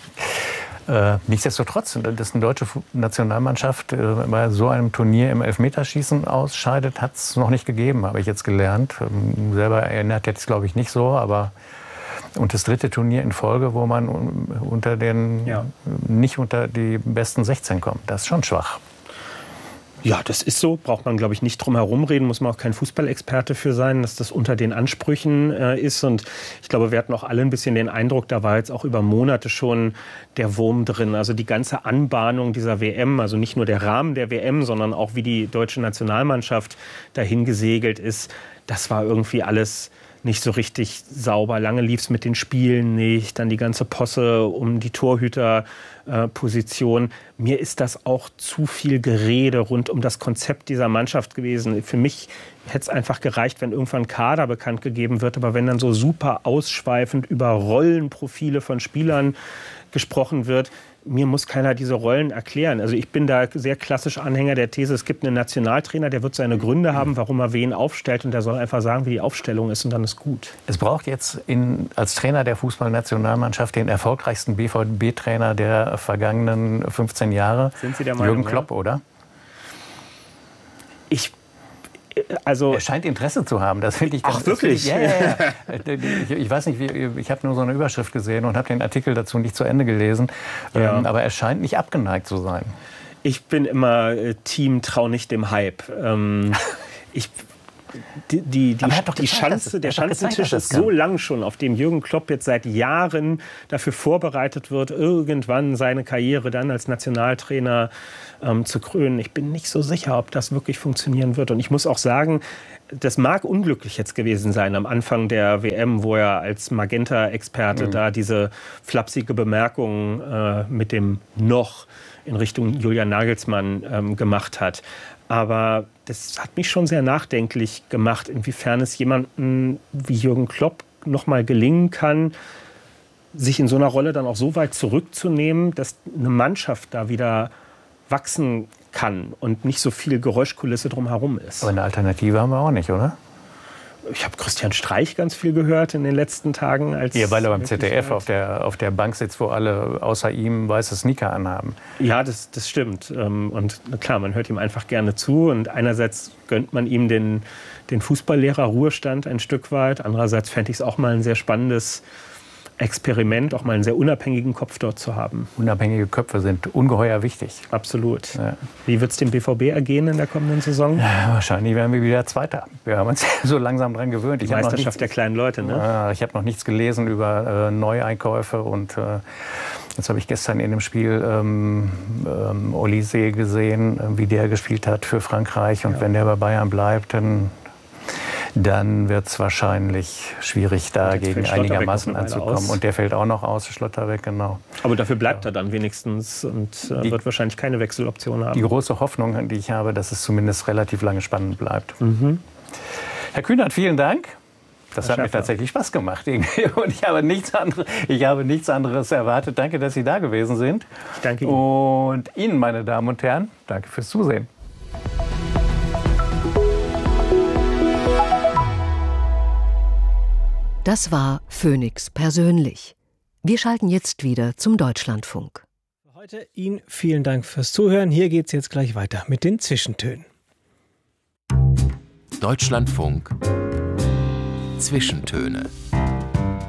Äh, nichtsdestotrotz, dass eine deutsche Nationalmannschaft äh, bei so einem Turnier im Elfmeterschießen ausscheidet, hat es noch nicht gegeben, habe ich jetzt gelernt. Ähm, selber erinnert hätte ich es, glaube ich, nicht so, aber und das dritte Turnier in Folge, wo man unter den, ja. nicht unter die besten sechzehn kommt. Das ist schon schwach. Ja, das ist so. Braucht man, glaube ich, nicht drum herum reden. Muss man auch kein Fußballexperte für sein, dass das unter den Ansprüchen äh, ist. Und ich glaube, wir hatten auch alle ein bisschen den Eindruck, da war jetzt auch über Monate schon der Wurm drin. Also die ganze Anbahnung dieser W M, also nicht nur der Rahmen der W M, sondern auch wie die deutsche Nationalmannschaft dahin gesegelt ist, das war irgendwie alles nicht so richtig sauber. Lange lief es mit den Spielen nicht, dann die ganze Posse um die Torhüterposition. Äh, Mir ist das auch zu viel Gerede rund um das Konzept dieser Mannschaft gewesen. Für mich hätte es einfach gereicht, wenn irgendwann ein Kader bekannt gegeben wird. Aber wenn dann so super ausschweifend über Rollenprofile von Spielern gesprochen wird, mir muss keiner diese Rollen erklären. Also ich bin da sehr klassisch Anhänger der These, es gibt einen Nationaltrainer, der wird seine Gründe haben, warum er wen aufstellt, und der soll einfach sagen, wie die Aufstellung ist, und dann ist gut. Es braucht jetzt in, als Trainer der Fußballnationalmannschaft den erfolgreichsten B V B-Trainer der vergangenen fünfzehn Jahre. Sind Sie der Meinung, Jürgen Klopp, ja? Oder? Ich Also, er scheint Interesse zu haben, das finde ich ganz. Ach, wirklich? Ja, ja, ja. Ich, ich weiß nicht, wie, ich habe nur so eine Überschrift gesehen und habe den Artikel dazu nicht zu Ende gelesen. Ja. Ähm, aber er scheint nicht abgeneigt zu sein. Ich bin immer äh, Team Trau nicht dem Hype. Ähm, ich, die die, die, die Schanze, der Schanzentisch ist so lang schon, auf dem Jürgen Klopp jetzt seit Jahren dafür vorbereitet wird, irgendwann seine Karriere dann als Nationaltrainer ähm, zu krönen. Ich bin nicht so sicher, ob das wirklich funktionieren wird. Und ich muss auch sagen, das mag unglücklich jetzt gewesen sein am Anfang der W M, wo er als Magenta-Experte mhm. da diese flapsige Bemerkung äh, mit dem noch in Richtung Julian Nagelsmann ähm, gemacht hat. Aber das hat mich schon sehr nachdenklich gemacht, inwiefern es jemandem wie Jürgen Klopp noch mal gelingen kann, sich in so einer Rolle dann auch so weit zurückzunehmen, dass eine Mannschaft da wieder wachsen kann und nicht so viel Geräuschkulisse drumherum ist. Aber eine Alternative haben wir auch nicht, oder? Ich habe Christian Streich ganz viel gehört in den letzten Tagen. Als ja, weil er beim Z D F auf der, auf der Bank sitzt, wo alle außer ihm weiße Sneaker anhaben. Ja, das, das stimmt. Und klar, man hört ihm einfach gerne zu. Und einerseits gönnt man ihm den, den Fußballlehrer-Ruhestand ein Stück weit. Andererseits fände ich es auch mal ein sehr spannendes Experiment, auch mal einen sehr unabhängigen Kopf dort zu haben. Unabhängige Köpfe sind ungeheuer wichtig. Absolut. Ja. Wie wird es dem B V B ergehen in der kommenden Saison? Ja, wahrscheinlich werden wir wieder Zweiter. Wir haben uns so langsam dran gewöhnt. Die ich Meisterschaft nichts, der kleinen Leute, ne? Äh, ich habe noch nichts gelesen über äh, Neueinkäufe. Und äh, jetzt habe ich gestern in dem Spiel ähm, ähm, Olise gesehen, äh, wie der gespielt hat für Frankreich. Und ja. wenn der bei Bayern bleibt, dann... dann wird es wahrscheinlich schwierig, da gegen einigermaßen anzukommen. Aus. Und der fällt auch noch aus, Schlotterbeck, genau. Aber dafür bleibt er dann wenigstens und äh, die, wird wahrscheinlich keine Wechseloption haben. Die große Hoffnung, die ich habe, dass es zumindest relativ lange spannend bleibt. Mhm. Herr Kühnert, vielen Dank. Das Herr hat Schäfer. mir tatsächlich Spaß gemacht. Und ich habe, nichts anderes, ich habe nichts anderes erwartet. Danke, dass Sie da gewesen sind. Ich danke Ihnen. Und Ihnen, meine Damen und Herren, danke fürs Zusehen. Das war Phoenix persönlich. Wir schalten jetzt wieder zum Deutschlandfunk. Heute Ihnen vielen Dank fürs Zuhören. Hier geht's jetzt gleich weiter mit den Zwischentönen. Deutschlandfunk Zwischentöne.